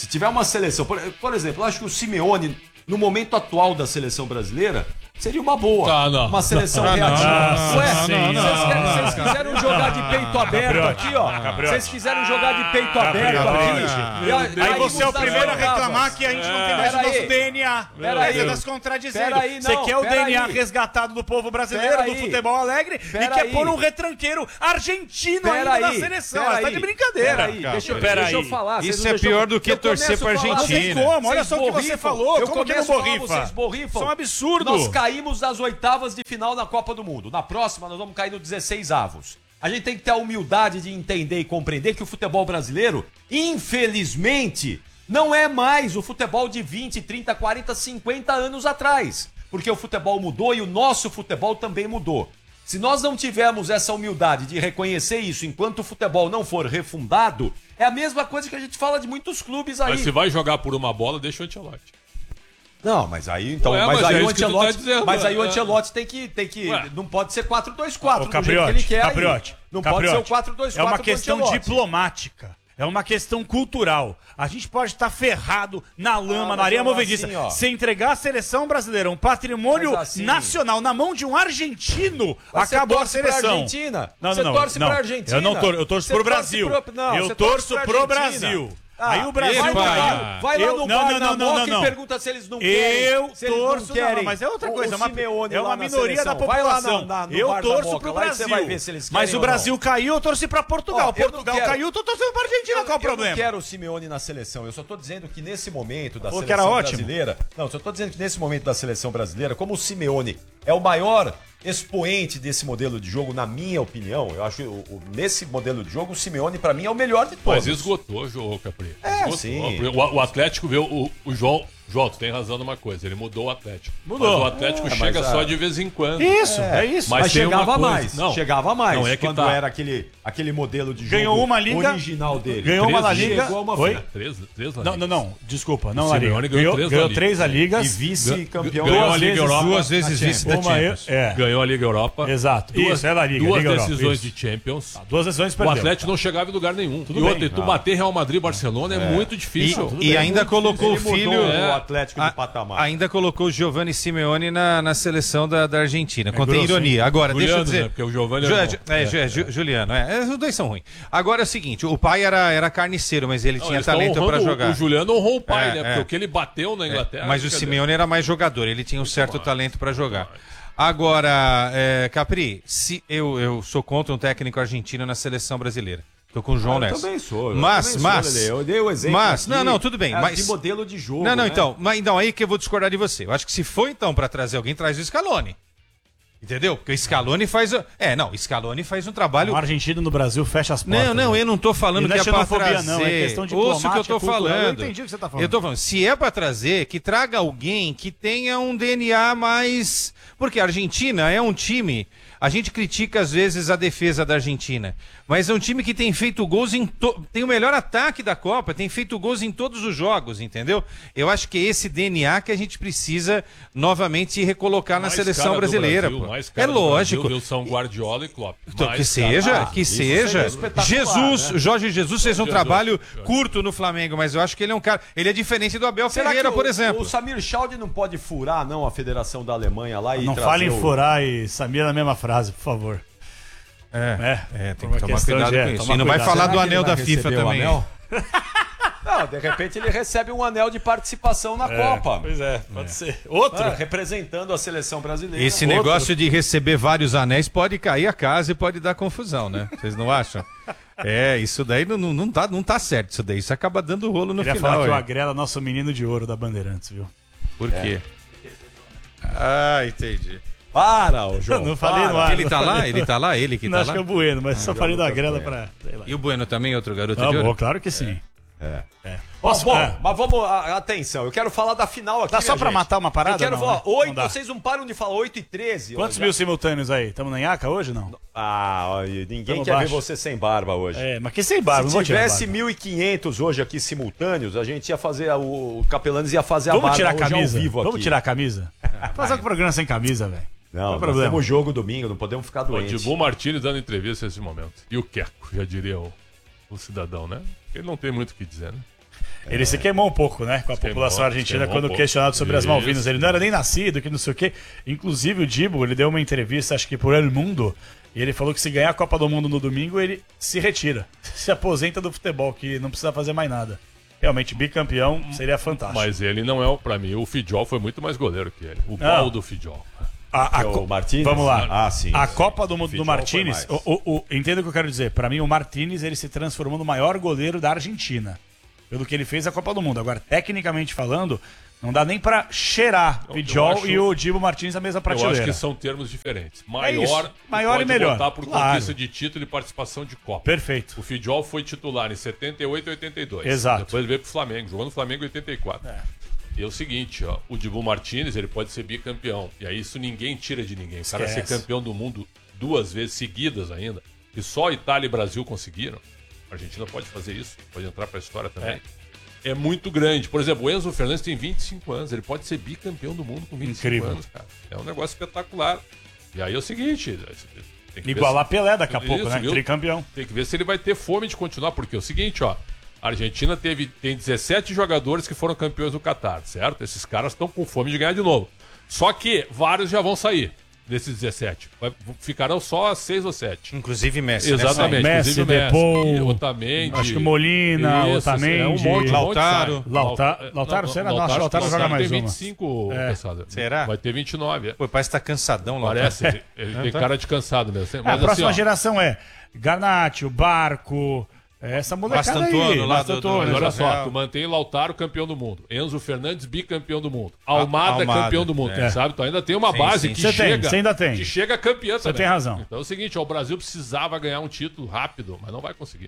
Speaker 1: Se tiver uma seleção, por, por exemplo, eu acho que o Simeone, no momento atual da seleção brasileira, seria uma boa.
Speaker 3: Tá, não.
Speaker 1: Uma seleção
Speaker 2: Não,
Speaker 1: reativa.
Speaker 2: não,
Speaker 1: Ué,
Speaker 2: não, não, não,
Speaker 1: vocês
Speaker 2: não,
Speaker 1: querem-
Speaker 2: não,
Speaker 1: vocês
Speaker 2: não,
Speaker 1: quiseram jogar de peito aberto aqui, ó. Vocês quiseram jogar de peito aberto aqui. E
Speaker 2: Aí você é o
Speaker 1: muitas
Speaker 2: primeiro a
Speaker 1: oitavas.
Speaker 2: reclamar que a gente não tem mais o
Speaker 1: Pera
Speaker 2: nosso
Speaker 1: aí.
Speaker 2: D N A.
Speaker 1: Pera
Speaker 2: Aí
Speaker 1: aí.
Speaker 2: você tá se contradizendo.
Speaker 1: Pera aí,
Speaker 2: Você
Speaker 1: não,
Speaker 2: quer o
Speaker 1: pera
Speaker 2: D N A
Speaker 1: aí.
Speaker 2: resgatado do povo brasileiro,
Speaker 1: Pera
Speaker 2: do
Speaker 1: aí.
Speaker 2: futebol alegre,
Speaker 1: Pera
Speaker 2: e quer
Speaker 1: aí.
Speaker 2: pôr um retranqueiro argentino
Speaker 1: Pera
Speaker 2: ainda na
Speaker 1: aí,
Speaker 2: seleção.
Speaker 1: pera
Speaker 2: Você tá
Speaker 1: aí,
Speaker 2: de brincadeira.
Speaker 1: pera aí, deixa, eu-
Speaker 2: Pera
Speaker 1: deixa eu
Speaker 2: aí.
Speaker 1: falar. vocês
Speaker 4: Isso
Speaker 1: não
Speaker 4: é
Speaker 1: deixam-
Speaker 4: pior do que
Speaker 1: eu
Speaker 4: torcer
Speaker 1: começo
Speaker 4: pra
Speaker 1: a falar,
Speaker 2: Não tem
Speaker 4: Argentina.
Speaker 2: como, olha
Speaker 1: vocês
Speaker 2: só o que você
Speaker 1: borrifam.
Speaker 2: falou.
Speaker 1: Eu
Speaker 2: Como que não
Speaker 1: começo a falar,
Speaker 2: borrifa?
Speaker 1: vocês borrifam.
Speaker 2: Isso é um absurdo.
Speaker 1: Nós caímos das oitavas de final na Copa do Mundo. Na próxima, nós vamos cair no dezesseis avos. A gente tem que ter a humildade de entender e compreender que o futebol brasileiro, infelizmente, não é mais o futebol de vinte, trinta, quarenta, cinquenta anos atrás. Porque o futebol mudou e o nosso futebol também mudou. Se nós não tivermos essa humildade de reconhecer isso enquanto o futebol não for refundado, é a mesma coisa que a gente fala de muitos clubes aí.
Speaker 3: Mas se vai jogar por uma bola, deixa o Ancelotti.
Speaker 1: Não, mas aí então,
Speaker 3: Ué,
Speaker 1: mas,
Speaker 3: mas
Speaker 1: aí
Speaker 3: é
Speaker 1: o
Speaker 3: isso que tu
Speaker 1: Ancelotti,
Speaker 3: tá dizendo,
Speaker 1: mas aí o
Speaker 3: é.
Speaker 1: Ancelotti tem que tem que
Speaker 3: Ué.
Speaker 1: não pode ser quatro dois quatro
Speaker 2: Ô,
Speaker 1: do jeito que ele
Speaker 2: Capriotti,
Speaker 1: quer. aí.
Speaker 2: Capriotti,
Speaker 1: Não
Speaker 2: Capriotti,
Speaker 1: pode ser o quatro dois quatro
Speaker 2: É uma
Speaker 1: do
Speaker 2: questão
Speaker 1: Ancelotti.
Speaker 2: diplomática. É uma questão cultural. A gente pode estar ferrado na lama,
Speaker 1: Ah,
Speaker 2: na
Speaker 1: mas
Speaker 2: areia
Speaker 1: eu-
Speaker 2: movediça.
Speaker 1: assim, ó.
Speaker 2: Se entregar a seleção brasileira, um patrimônio
Speaker 1: Mas assim-
Speaker 2: nacional, na mão de um argentino,
Speaker 1: Você
Speaker 2: acabou a
Speaker 1: torce pra
Speaker 2: seleção.
Speaker 1: Argentina?
Speaker 2: Não,
Speaker 1: Você
Speaker 2: não, não.
Speaker 1: torce
Speaker 2: não.
Speaker 1: pra Argentina?
Speaker 2: Eu não torço, eu torço
Speaker 1: Você
Speaker 2: pro
Speaker 1: torce
Speaker 2: Brasil.
Speaker 1: pro- não,
Speaker 2: eu
Speaker 1: você
Speaker 2: torço
Speaker 1: torce
Speaker 2: pro
Speaker 1: pra
Speaker 2: Brasil.
Speaker 1: Argentina.
Speaker 2: Aí
Speaker 1: Ah,
Speaker 2: o Brasil
Speaker 1: vai,
Speaker 4: epa.
Speaker 1: lá, vai lá
Speaker 2: Eu-
Speaker 1: no
Speaker 2: não,
Speaker 1: bar
Speaker 2: não,
Speaker 1: na
Speaker 2: não, não,
Speaker 1: Moca
Speaker 2: não,
Speaker 1: e
Speaker 2: não.
Speaker 1: pergunta se eles não querem.
Speaker 2: Eu
Speaker 1: se eles não
Speaker 2: torço,
Speaker 1: querem.
Speaker 2: não, mas é outra
Speaker 1: O-
Speaker 2: coisa,
Speaker 1: o
Speaker 2: é uma,
Speaker 1: Simeone
Speaker 2: é
Speaker 1: lá
Speaker 2: uma
Speaker 1: na
Speaker 2: minoria
Speaker 1: seleção.
Speaker 2: da
Speaker 1: Vai lá
Speaker 2: população.
Speaker 1: na- na- no
Speaker 2: eu
Speaker 1: bar da
Speaker 2: torço
Speaker 1: Moca,
Speaker 2: pro
Speaker 1: lá e você
Speaker 2: Brasil.
Speaker 1: vai ver se eles
Speaker 2: Mas
Speaker 1: querem
Speaker 2: o
Speaker 1: ou não.
Speaker 2: Brasil caiu, eu torci pra Portugal.
Speaker 1: Ó, eu não
Speaker 2: Portugal
Speaker 1: quero-
Speaker 2: caiu, eu tô torcendo pra Argentina. Qual o
Speaker 1: Eu
Speaker 2: problema?
Speaker 1: não quero o Simeone na seleção. Eu só tô dizendo que nesse momento da
Speaker 2: Falou que
Speaker 1: seleção
Speaker 2: era ótimo.
Speaker 1: brasileira. Não, só tô dizendo que nesse momento da seleção brasileira, como o Simeone é o maior expoente desse modelo de jogo, na minha opinião, eu acho que o- o- nesse modelo de jogo, o Simeone, pra mim, é o melhor de todos.
Speaker 3: Mas esgotou, João Capri.
Speaker 1: É,
Speaker 3: Esgotou.
Speaker 1: sim.
Speaker 3: O, o Atlético viu o, o João. João, tu tem razão numa coisa, ele mudou o Atlético.
Speaker 2: Mudou.
Speaker 3: Mas o Atlético
Speaker 1: É,
Speaker 3: chega
Speaker 1: mas,
Speaker 3: só
Speaker 1: ah,
Speaker 3: de vez em quando.
Speaker 2: Isso, é, isso.
Speaker 3: Mas
Speaker 1: Mas,
Speaker 3: tem uma
Speaker 1: chegava
Speaker 3: coisa-
Speaker 1: mais.
Speaker 3: não.
Speaker 1: chegava mais.
Speaker 3: Não, é que
Speaker 1: quando
Speaker 3: tá.
Speaker 1: era aquele, aquele modelo de jogo
Speaker 2: Ganhou uma liga,
Speaker 1: original dele.
Speaker 2: ganhou uma
Speaker 3: Três
Speaker 2: La Liga.
Speaker 1: chegou a uma
Speaker 2: Oi?
Speaker 1: final.
Speaker 3: Três, três
Speaker 2: Não, não, não. Desculpa, não
Speaker 3: O
Speaker 2: La Liga.
Speaker 3: Simeone
Speaker 2: Ganhou,
Speaker 3: ganhou
Speaker 2: ganhou,
Speaker 3: três La
Speaker 2: três La
Speaker 1: E
Speaker 2: Ligas.
Speaker 1: vice-campeão
Speaker 3: Ganhou
Speaker 1: da
Speaker 3: a Liga Europa.
Speaker 4: Duas vezes vice da
Speaker 2: Uma,
Speaker 4: Champions.
Speaker 2: é.
Speaker 3: Ganhou a Liga Europa.
Speaker 2: Exato.
Speaker 3: Duas,
Speaker 2: Isso, é La Liga,
Speaker 3: Duas
Speaker 2: Liga Europa,
Speaker 3: decisões
Speaker 2: isso.
Speaker 3: de Champions.
Speaker 2: Duas decisões
Speaker 3: O
Speaker 2: perdeu.
Speaker 3: Atlético não chegava em lugar nenhum.
Speaker 2: Tudo
Speaker 3: e outra,
Speaker 2: bem.
Speaker 3: e tu bater Real Madrid e Barcelona é, muito
Speaker 4: E,
Speaker 3: difícil.
Speaker 4: e ainda colocou o
Speaker 1: Ele mudou
Speaker 4: filho.
Speaker 1: o Atlético de
Speaker 4: a-
Speaker 1: patamar.
Speaker 4: ainda colocou o Giovanni Simeone na, na seleção da, da Argentina. Contém
Speaker 2: grosso,
Speaker 4: ironia. Agora, deixa eu
Speaker 3: Juliano,
Speaker 4: dizer.
Speaker 3: né? Porque o Giovanni é
Speaker 4: Ju-
Speaker 3: bom.
Speaker 4: Ju- é, Ju- é, Ju- Juliano, é. É, Os dois são ruins. Agora é o seguinte: o pai era, era carniceiro, mas ele
Speaker 3: Não,
Speaker 4: tinha
Speaker 3: eles tão
Speaker 4: talento
Speaker 3: honrando
Speaker 4: pra
Speaker 3: o-
Speaker 4: jogar.
Speaker 3: O Juliano honrou o pai,
Speaker 4: É,
Speaker 3: né?
Speaker 4: é.
Speaker 3: Porque o que ele bateu na Inglaterra.
Speaker 4: Mas o
Speaker 3: cadê?
Speaker 4: Simeone era mais jogador, ele tinha um certo talento pra jogar. Agora, é, Capri, se eu, eu sou contra um técnico argentino na seleção brasileira. Tô com o João
Speaker 1: Eu
Speaker 4: nessa.
Speaker 1: também sou. eu
Speaker 4: Mas,
Speaker 1: também
Speaker 4: mas.
Speaker 1: sou, Lelê. Eu dei o exemplo.
Speaker 4: Mas,
Speaker 1: aqui,
Speaker 4: não, não, tudo bem.
Speaker 1: é,
Speaker 4: Mas,
Speaker 1: de modelo de jogo.
Speaker 4: não, não,
Speaker 1: né?
Speaker 4: então. Mas então aí que eu vou discordar de você. Eu acho que se for então pra trazer alguém, traz o Scaloni. Entendeu? Porque o Scaloni faz. o- É, não, o Scaloni faz um trabalho.
Speaker 2: Um argentino no Brasil fecha as portas.
Speaker 4: Não, não,
Speaker 2: né?
Speaker 4: eu não tô falando
Speaker 2: E não
Speaker 4: que
Speaker 2: é
Speaker 4: é pra
Speaker 2: xenofobia,
Speaker 4: trazer.
Speaker 2: não, é questão
Speaker 4: Ouça o que eu
Speaker 2: diplomática,
Speaker 4: tô
Speaker 2: cultural.
Speaker 4: falando.
Speaker 2: Eu entendi o que você tá falando.
Speaker 4: Eu tô falando, se é pra trazer, que traga alguém que tenha um D N A mais. Porque a Argentina é um time. A gente critica às vezes a defesa da Argentina, mas é um time que tem feito gols em to... tem o melhor ataque da Copa, tem feito gols em todos os jogos, entendeu? Eu acho que é esse D N A que a gente precisa novamente recolocar na
Speaker 3: Mais
Speaker 4: seleção
Speaker 3: cara do
Speaker 4: brasileira,
Speaker 3: Brasil,
Speaker 4: pô.
Speaker 3: mais cara
Speaker 4: É
Speaker 3: do
Speaker 4: lógico.
Speaker 3: Brasil, viu, são Guardiola e Klopp.
Speaker 4: Então,
Speaker 3: Mais
Speaker 4: que
Speaker 3: cara-
Speaker 4: seja,
Speaker 1: Ah,
Speaker 4: que
Speaker 1: isso
Speaker 4: seja.
Speaker 1: seria espetacular,
Speaker 4: Jesus,
Speaker 1: né?
Speaker 4: Jorge Jesus fez um
Speaker 3: Jesus.
Speaker 4: trabalho curto no Flamengo, mas eu acho que ele é um cara. Ele é diferente do Abel
Speaker 1: Será
Speaker 4: Ferreira,
Speaker 1: que o,
Speaker 4: por exemplo.
Speaker 1: O Samir Schalde não pode furar, não, a Federação da Alemanha lá e
Speaker 2: Não
Speaker 1: trazer
Speaker 2: fale em
Speaker 1: o-
Speaker 2: furar e Samir na mesma frase, por favor.
Speaker 4: É,
Speaker 2: É,
Speaker 4: é, tem
Speaker 2: por
Speaker 4: que
Speaker 2: uma
Speaker 4: tomar
Speaker 2: questão
Speaker 4: cuidado
Speaker 2: de- é,
Speaker 4: com isso.
Speaker 2: tomar
Speaker 4: E não vai
Speaker 2: cuidado.
Speaker 4: falar
Speaker 1: Será
Speaker 4: do
Speaker 1: que ele
Speaker 4: anel
Speaker 1: vai
Speaker 4: da FIFA
Speaker 1: receber o
Speaker 4: também.
Speaker 1: anel? Não, de repente ele recebe um anel de participação na Copa.
Speaker 2: Pois é, pode ser. Outro?
Speaker 1: Ah, representando a seleção brasileira.
Speaker 4: Esse
Speaker 1: Outro.
Speaker 4: negócio de receber vários anéis pode cair a casa e pode dar confusão, né? Vocês não acham? É, isso daí não, não, não, tá, não tá certo, isso daí. Isso acaba dando rolo no
Speaker 2: Queria
Speaker 4: final.
Speaker 2: falar que o
Speaker 4: aí.
Speaker 2: Agrela é nosso menino de ouro da Bandeirantes, viu?
Speaker 4: Por quê? Ah, entendi.
Speaker 1: Para, ô João.
Speaker 2: Não falei
Speaker 1: para.
Speaker 2: no ar.
Speaker 4: Ele tá lá? Ele tá lá? Ele que
Speaker 2: Não,
Speaker 4: tá
Speaker 2: acho
Speaker 4: lá?
Speaker 2: que é o Bueno, mas só falei do Agrela pra... sei lá.
Speaker 4: E o Bueno também, outro garoto
Speaker 2: Tá
Speaker 4: de ouro?
Speaker 2: bom, claro que sim.
Speaker 1: É.
Speaker 2: É.
Speaker 1: Bom,
Speaker 2: Posso,
Speaker 1: bom,
Speaker 2: é.
Speaker 1: mas vamos. a- Atenção, eu quero falar da final aqui.
Speaker 2: Dá só
Speaker 1: minha
Speaker 2: pra
Speaker 1: gente.
Speaker 2: matar uma parada?
Speaker 1: Eu quero
Speaker 2: Não,
Speaker 1: falar.
Speaker 2: né? Não
Speaker 1: oito,
Speaker 2: dá.
Speaker 1: vocês não param de falar oito e treze.
Speaker 2: Quantos
Speaker 1: ó,
Speaker 2: mil
Speaker 1: já-
Speaker 2: simultâneos aí? Estamos na Nhaca hoje não?
Speaker 1: Ah, ó, e ninguém
Speaker 2: Tamo
Speaker 1: quer
Speaker 2: baixo.
Speaker 1: ver você sem barba hoje.
Speaker 2: É, mas que sem barba, não
Speaker 1: Se
Speaker 2: vou tirar
Speaker 1: tivesse
Speaker 2: barba.
Speaker 1: mil e quinhentos hoje aqui simultâneos, a gente ia fazer. a- O Capelanes ia fazer a
Speaker 2: Vamos
Speaker 1: barba
Speaker 2: tirar a
Speaker 1: hoje ao
Speaker 2: camisa?
Speaker 1: vivo aqui.
Speaker 2: Vamos tirar a camisa? Fazer um programa sem camisa, velho.
Speaker 1: Não,
Speaker 2: Qual o
Speaker 1: nós
Speaker 2: problema?
Speaker 1: temos jogo domingo, não podemos ficar
Speaker 3: O
Speaker 1: doentes.
Speaker 3: Dibu Martins dando entrevista nesse momento. E o Queco, já diria o, o cidadão, né? Ele não tem muito o que dizer, né?
Speaker 2: Ele se queimou um pouco, né, com a
Speaker 3: Queimou,
Speaker 2: população argentina
Speaker 3: queimou
Speaker 2: quando
Speaker 3: um pouco.
Speaker 2: questionado sobre as
Speaker 3: Isso.
Speaker 2: Malvinas. Ele não era nem nascido, que não sei o quê. Inclusive o Dibo, ele deu uma entrevista, acho que por El Mundo, e ele falou que se ganhar a Copa do Mundo no domingo, ele se retira. Se aposenta do futebol, que não precisa fazer mais nada. Realmente, bicampeão seria fantástico.
Speaker 3: Mas ele não é, o- pra mim, o Fidjol foi muito mais goleiro que ele. O pau do Fidjol.
Speaker 2: A, a
Speaker 1: Que é o
Speaker 2: co-
Speaker 1: Martínez?
Speaker 2: Vamos lá.
Speaker 1: Ah, sim.
Speaker 2: A Copa do Mundo do
Speaker 1: Fidjol
Speaker 2: Martínez,
Speaker 1: foi mais.
Speaker 2: o, o, o, entenda o que eu quero dizer. Pra mim, o Martínez ele se transformou no maior goleiro da Argentina. Pelo que ele fez na Copa do Mundo. Agora, tecnicamente falando, não dá nem pra cheirar o
Speaker 3: Eu- eu
Speaker 2: Fidjol
Speaker 3: acho-
Speaker 2: e o Dibo Martínez na mesma
Speaker 3: Eu
Speaker 2: prateleira.
Speaker 3: acho que são termos diferentes.
Speaker 2: É
Speaker 3: Maior,
Speaker 2: isso. Maior
Speaker 3: pode
Speaker 2: e melhor.
Speaker 3: botar por
Speaker 2: Claro.
Speaker 3: conquista de título e participação de Copa.
Speaker 2: Perfeito.
Speaker 3: O Fidjol foi titular em setenta e oito e oitenta e dois.
Speaker 2: Exato.
Speaker 3: Depois ele veio pro Flamengo, jogou no Flamengo em oitenta e quatro. E é o seguinte, ó, o Dibu Martínez, ele pode ser bicampeão. E aí isso ninguém tira de ninguém. O cara ser
Speaker 2: Esquece.
Speaker 3: campeão do mundo duas vezes seguidas ainda, e só Itália e Brasil conseguiram. A Argentina pode fazer isso, pode entrar pra história também. É. muito grande. Por exemplo, o Enzo Fernandes tem vinte e cinco anos, ele pode ser bicampeão do mundo com vinte e cinco
Speaker 2: Incrível.
Speaker 3: anos, cara. É um negócio espetacular. E aí é o seguinte, tem que ver
Speaker 2: Igualar
Speaker 3: se-
Speaker 2: Pelé daqui a
Speaker 3: Isso,
Speaker 2: pouco, né?
Speaker 3: viu?
Speaker 2: Tricampeão.
Speaker 3: Tem que ver se ele vai ter fome de continuar, porque é o seguinte, ó. A Argentina teve, tem dezessete jogadores que foram campeões no Catar, certo? Esses caras estão com fome de ganhar de novo. Só que vários já vão sair desses dezessete. Vai- ficarão só seis ou sete.
Speaker 4: Inclusive Messi, né?
Speaker 3: Exatamente.
Speaker 2: Messi,
Speaker 3: inclusive o
Speaker 2: Depou,
Speaker 3: Messi, Otamendi.
Speaker 2: acho que Molina,
Speaker 3: Isso,
Speaker 2: Otamendi,
Speaker 3: é um monte, um monte
Speaker 4: Lautaro.
Speaker 3: sai.
Speaker 2: Lauta-
Speaker 3: Lau-
Speaker 2: Lautaro,
Speaker 3: não,
Speaker 2: será? Não, acho que Lautaro joga mais
Speaker 3: tem
Speaker 2: uma.
Speaker 3: vinte e cinco,
Speaker 2: É.
Speaker 3: Caçada.
Speaker 4: Será?
Speaker 3: Vai ter vinte e nove. é.
Speaker 4: Pô, parece que tá cansadão lá.
Speaker 3: Parece. Ele, ele tem cara de cansado mesmo.
Speaker 2: É, a
Speaker 3: Mas
Speaker 2: próxima
Speaker 3: assim, ó,
Speaker 2: geração é Garnacho, Barco, essa molecada
Speaker 4: Bastantuono
Speaker 2: aí.
Speaker 4: lá do-
Speaker 2: Bastantuono,
Speaker 3: Mas olha
Speaker 2: exato.
Speaker 3: só,
Speaker 4: Real.
Speaker 3: tu mantém Lautaro campeão do mundo, Enzo Fernandes bicampeão do mundo, Almada,
Speaker 4: Almada,
Speaker 3: campeão do mundo,
Speaker 4: é.
Speaker 3: sabe? Tu ainda tem uma
Speaker 4: Sim,
Speaker 3: base
Speaker 4: sim.
Speaker 3: que
Speaker 2: Você tem,
Speaker 3: chega,
Speaker 2: você ainda tem.
Speaker 3: que chega campeã também.
Speaker 2: tem razão.
Speaker 3: Então é o seguinte, ó, o Brasil precisava ganhar um título rápido, mas não vai conseguir.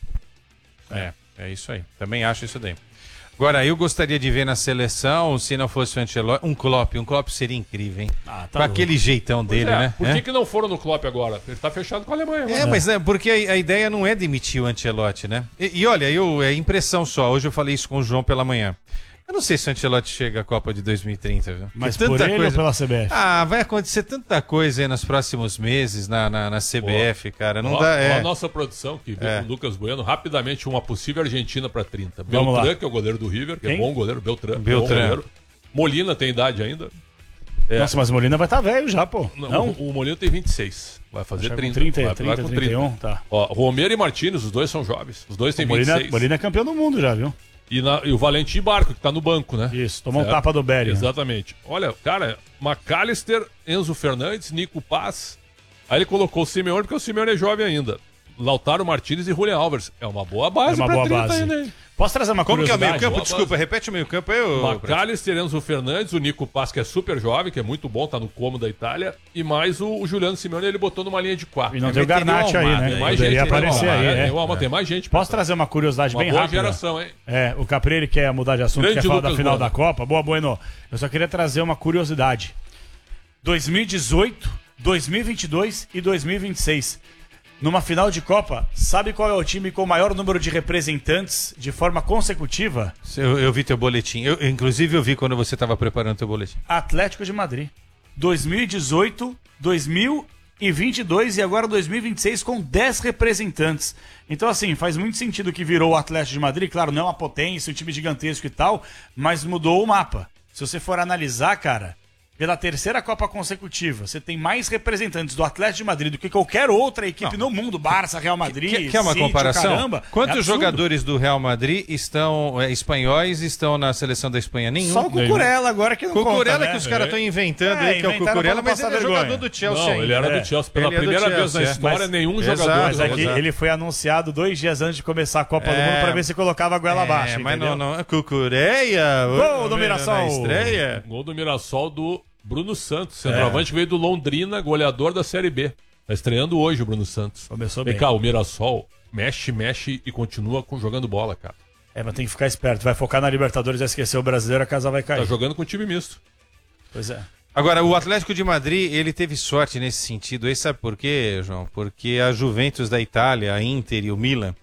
Speaker 4: É, é isso aí. Também acho isso daí. Agora, eu gostaria de ver na seleção, se não fosse o Ancelotti, um Klopp. Um Klopp seria incrível, hein?
Speaker 2: Ah, tá
Speaker 4: com
Speaker 2: louco.
Speaker 4: aquele jeitão dele,
Speaker 3: É,
Speaker 4: né?
Speaker 3: por
Speaker 4: É?
Speaker 3: que, que não foram no Klopp agora? Ele tá fechado com a Alemanha.
Speaker 4: É,
Speaker 3: agora.
Speaker 4: mas né, porque a, a ideia não é demitir o Ancelotti, né? E, e olha, eu, é impressão só. Hoje eu falei isso com o João pela manhã. Eu não sei se o Ancelotti chega à Copa de dois mil e trinta, viu?
Speaker 2: Mas
Speaker 4: Porque
Speaker 2: por ele ou pela C B F?
Speaker 4: Ah, vai acontecer tanta coisa aí nos próximos meses na, na, na C B F, cara. Não
Speaker 3: Ó,
Speaker 4: dá.
Speaker 3: ó
Speaker 4: É.
Speaker 3: a nossa produção, que vê
Speaker 4: É.
Speaker 3: com o Lucas Bueno, rapidamente uma possível Argentina para trinta.
Speaker 2: Vamos
Speaker 3: Beltrán,
Speaker 2: lá.
Speaker 3: que é o goleiro do River, que é
Speaker 2: Quem?
Speaker 3: bom goleiro. Beltrán.
Speaker 4: Beltrán.
Speaker 3: Bom goleiro. Molina tem idade ainda.
Speaker 2: Nossa, mas Molina vai estar velho já, pô.
Speaker 3: Não,
Speaker 2: Não?
Speaker 3: O, o Molina tem vinte e seis. Vai fazer
Speaker 2: Acho que
Speaker 3: trinta.
Speaker 2: com trinta,
Speaker 3: vai,
Speaker 2: trinta,
Speaker 3: vai com
Speaker 2: trinta e um,
Speaker 3: trinta.
Speaker 2: tá.
Speaker 3: Ó, Romero e Martínez, os dois são jovens. Os dois têm
Speaker 2: Molina,
Speaker 3: vinte e seis.
Speaker 2: Molina é campeão do mundo já, viu?
Speaker 3: E, na- e o Valentim Barco, que tá no banco, né?
Speaker 2: Isso, tomou um
Speaker 3: Certo?
Speaker 2: tapa do Berry. né?
Speaker 3: Exatamente. Olha, cara, McAllister, Enzo Fernandes, Nico Paz. Aí ele colocou o Simeone, porque o Simeone é jovem ainda. Lautaro Martínez e Julian Alves. É uma boa
Speaker 2: É
Speaker 3: base
Speaker 2: uma
Speaker 3: pra
Speaker 2: boa
Speaker 3: trinta
Speaker 2: base.
Speaker 3: ainda, hein?
Speaker 2: Posso trazer uma
Speaker 4: Como que é o
Speaker 2: curiosidade?
Speaker 4: meio campo?
Speaker 3: Boa
Speaker 4: Desculpa,
Speaker 3: base.
Speaker 4: repete o meio campo aí, ô.
Speaker 3: McAllister, Enzo Fernandes, o Nico Paz, que é super jovem, que é muito bom, tá no como da Itália. E mais o, o Juliano Simeone, ele botou numa linha de quatro.
Speaker 2: E não
Speaker 3: Tem
Speaker 2: tem o Garnacho aí,
Speaker 4: Almada,
Speaker 2: né?
Speaker 3: mais gente.
Speaker 2: Poderia
Speaker 3: tem
Speaker 2: aparecer
Speaker 3: Almada,
Speaker 2: aí,
Speaker 3: né?
Speaker 2: é.
Speaker 3: Tem o Almada, tem mais gente.
Speaker 2: Posso
Speaker 3: pra-
Speaker 2: trazer uma curiosidade
Speaker 3: Uma
Speaker 2: bem
Speaker 3: boa
Speaker 2: rápida?
Speaker 3: geração, hein?
Speaker 2: É, o Capri quer mudar de assunto,
Speaker 3: Grande
Speaker 2: quer falar da
Speaker 3: Lucas
Speaker 2: final
Speaker 3: Bueno.
Speaker 2: da Copa. Boa, Bueno. Eu só queria trazer uma curiosidade. dois mil e dezoito, dois mil e vinte e dois e dois mil e vinte e seis. Numa final de Copa, sabe qual é o time com o maior número de representantes de forma consecutiva?
Speaker 4: Eu, eu vi teu boletim. Eu, inclusive, eu vi quando você estava preparando teu boletim.
Speaker 2: Atlético de Madrid. dois mil e dezoito, dois mil e vinte e dois e agora dois mil e vinte e seis com dez representantes. Então, assim, faz muito sentido que virou o Atlético de Madrid. Claro, não é uma potência, um time gigantesco e tal, mas mudou o mapa. Se você for analisar, cara, pela terceira Copa consecutiva, você tem mais representantes do Atlético de Madrid do que qualquer outra equipe no mundo. Barça, Real Madrid,
Speaker 4: Quer, quer uma
Speaker 2: City,
Speaker 4: comparação?
Speaker 2: caramba.
Speaker 4: Quantos
Speaker 2: É absurdo.
Speaker 4: jogadores do Real Madrid estão é, espanhóis estão na seleção da Espanha? Nenhum.
Speaker 2: Só o Cucurella agora que não
Speaker 4: Cucurella
Speaker 2: conta, né?
Speaker 4: que os caras estão inventando
Speaker 2: É,
Speaker 4: aí, que é o
Speaker 2: inventaram
Speaker 4: Cucurella,
Speaker 2: pra
Speaker 4: mas
Speaker 2: não
Speaker 4: ele é
Speaker 2: passar
Speaker 4: jogador
Speaker 2: vergonha.
Speaker 4: do Chelsea
Speaker 3: Não,
Speaker 4: ainda.
Speaker 3: ele era
Speaker 2: É.
Speaker 3: do Chelsea. Pela
Speaker 4: Ele é do
Speaker 3: primeira vez
Speaker 4: Chelsea,
Speaker 3: na
Speaker 4: é.
Speaker 3: história,
Speaker 2: Mas-
Speaker 3: nenhum
Speaker 4: Exato,
Speaker 3: jogador.
Speaker 2: Mas aqui
Speaker 3: Exato.
Speaker 2: ele foi anunciado dois dias antes de começar a Copa do
Speaker 4: É.
Speaker 2: Mundo pra ver se colocava a goela abaixo,
Speaker 4: É, mas
Speaker 2: entendeu?
Speaker 4: não, não. Cucureia.
Speaker 2: Gol do
Speaker 4: na
Speaker 2: Mirassol.
Speaker 4: estreia.
Speaker 3: Gol do Mirassol do Bruno Santos, centroavante que veio do Londrina, goleador da Série B. Tá estreando hoje o Bruno Santos.
Speaker 2: Começou
Speaker 3: Vem
Speaker 2: bem.
Speaker 3: cá, o Mirassol mexe, mexe e continua com, jogando bola, cara.
Speaker 2: É, mas tem que ficar esperto. Vai focar na Libertadores, vai esquecer o brasileiro, a casa vai
Speaker 3: Tá
Speaker 2: cair.
Speaker 3: jogando com time misto.
Speaker 2: Pois é.
Speaker 4: Agora, o Atlético de Madrid, ele teve sorte nesse sentido. Aí sabe por quê, João? Porque a Juventus da Itália, a Inter e o Milan,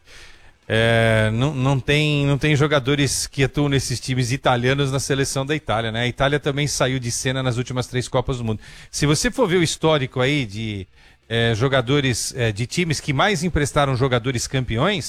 Speaker 4: é, não, não, tem, não tem jogadores que atuam nesses times italianos na seleção da Itália, né? A Itália também saiu de cena nas últimas três Copas do Mundo. Se você for ver o histórico aí de é, jogadores, é, de times que mais emprestaram jogadores campeões,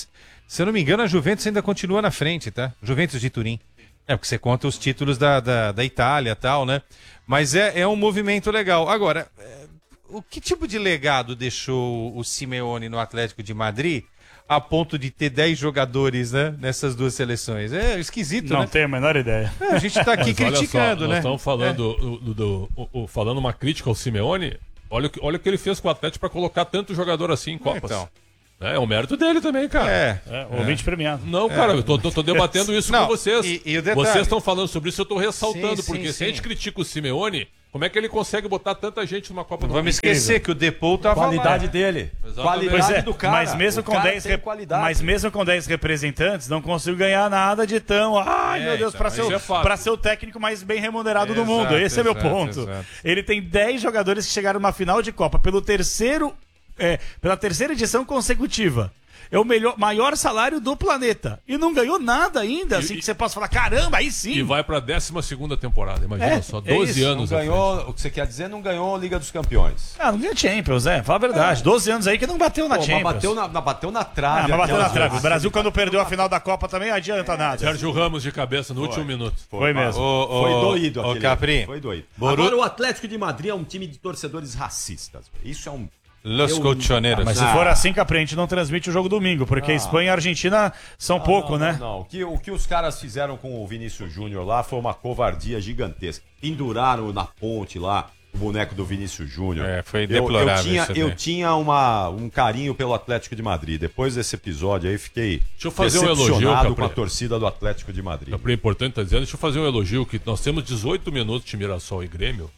Speaker 4: Se eu não me engano, a Juventus ainda continua na frente, tá? Juventus de Turim. É, porque você conta os títulos da, da, da Itália e tal, né? Mas é, é um movimento legal. Agora, é, o que tipo de legado deixou o Simeone no Atlético de Madrid a ponto de ter dez jogadores, né, nessas duas seleções? É esquisito,
Speaker 2: Não
Speaker 4: né?
Speaker 2: tenho a menor ideia.
Speaker 4: É, a gente tá aqui
Speaker 3: Mas olha
Speaker 4: criticando,
Speaker 3: só,
Speaker 4: né?
Speaker 3: Nós estamos falando, do, do, do- o- o- falando uma crítica ao Simeone. Olha o que, olha o que ele fez com o Atlético para colocar tanto jogador assim em Copas.
Speaker 4: Então.
Speaker 3: É, é o mérito dele também, cara.
Speaker 4: É.
Speaker 2: É, ouvinte premiado.
Speaker 3: Não, cara, eu tô, tô- tô debatendo isso
Speaker 4: Não,
Speaker 3: com vocês.
Speaker 4: e- e o detalhe-
Speaker 3: Vocês estão falando sobre isso, eu tô ressaltando,
Speaker 4: Sim, sim,
Speaker 3: porque se
Speaker 4: sim.
Speaker 3: a gente critica o Simeone, como é que ele consegue botar tanta gente numa Copa
Speaker 4: Não
Speaker 3: do
Speaker 4: vamos
Speaker 3: Mundo?
Speaker 4: esquecer que o Depou tava
Speaker 1: Qualidade
Speaker 4: lá.
Speaker 1: dele.
Speaker 3: Exatamente.
Speaker 1: Qualidade
Speaker 2: Pois é,
Speaker 1: do cara.
Speaker 2: mas mesmo
Speaker 1: O
Speaker 2: com
Speaker 1: cara
Speaker 2: dez
Speaker 1: tem
Speaker 2: rep-
Speaker 1: qualidade.
Speaker 2: mas mesmo com dez representantes, não consigo ganhar nada de tão. Ai,
Speaker 4: É,
Speaker 2: meu Deus,
Speaker 4: então,
Speaker 2: para
Speaker 4: mas
Speaker 2: ser,
Speaker 3: isso
Speaker 2: o-
Speaker 3: é fato.
Speaker 2: pra ser o técnico mais bem remunerado do
Speaker 4: Exato,
Speaker 2: mundo. Esse é meu
Speaker 4: exato,
Speaker 2: ponto.
Speaker 4: exato.
Speaker 2: Ele tem dez jogadores que chegaram numa final de Copa pelo terceiro, é, pela terceira edição consecutiva. É o melhor, maior salário do planeta. E não ganhou nada ainda, assim
Speaker 3: E-
Speaker 2: que você possa falar, caramba, aí sim.
Speaker 3: E vai pra décima segunda temporada, imagina
Speaker 2: É,
Speaker 3: só,
Speaker 2: é
Speaker 3: doze
Speaker 2: isso,
Speaker 3: anos.
Speaker 1: Não
Speaker 3: à frente.
Speaker 1: ganhou, o que você quer dizer, não ganhou a Liga dos Campeões.
Speaker 2: Ah, não ganhou Champions, é, fala a verdade. doze anos aí que não bateu na
Speaker 1: Pô,
Speaker 2: Champions.
Speaker 1: mas bateu na, na- bateu na trave.
Speaker 2: Ah, mas bateu
Speaker 1: aquela
Speaker 2: na trave. O
Speaker 1: vez.
Speaker 2: Brasil, quando perdeu a final da Copa, também adianta nada.
Speaker 3: Sérgio Ramos de cabeça no último minuto.
Speaker 2: Foi mesmo.
Speaker 4: Ô, ô,
Speaker 1: Foi doído
Speaker 4: ô,
Speaker 1: aquele.
Speaker 4: Capri,
Speaker 1: Foi doído.
Speaker 4: Boru-
Speaker 1: Agora o Atlético de Madrid é um time de torcedores racistas. Isso é um...
Speaker 4: Los
Speaker 1: Eu-
Speaker 4: Colchoneros.
Speaker 2: Mas se
Speaker 1: Ah.
Speaker 2: for assim, Capri, a gente não transmite o jogo domingo, porque Espanha e Argentina são pouco,
Speaker 1: não,
Speaker 2: né?
Speaker 1: Não, não. O, que, o que os caras fizeram com o Vinícius Júnior lá foi uma covardia gigantesca. Penduraram na ponte lá o boneco do Vinícius Júnior.
Speaker 4: É, foi
Speaker 1: Eu-
Speaker 4: deplorável
Speaker 1: Eu, tinha,
Speaker 4: isso
Speaker 1: eu
Speaker 4: daí.
Speaker 1: tinha uma, um carinho pelo Atlético de Madrid. Depois desse episódio aí, fiquei
Speaker 3: Deixa eu fazer um elogio,
Speaker 1: decepcionado
Speaker 3: Capri.
Speaker 1: com a torcida do Atlético de Madrid.
Speaker 3: É importante estar dizendo, deixa eu fazer um elogio, que nós temos dezoito minutos de Mirassol e Grêmio.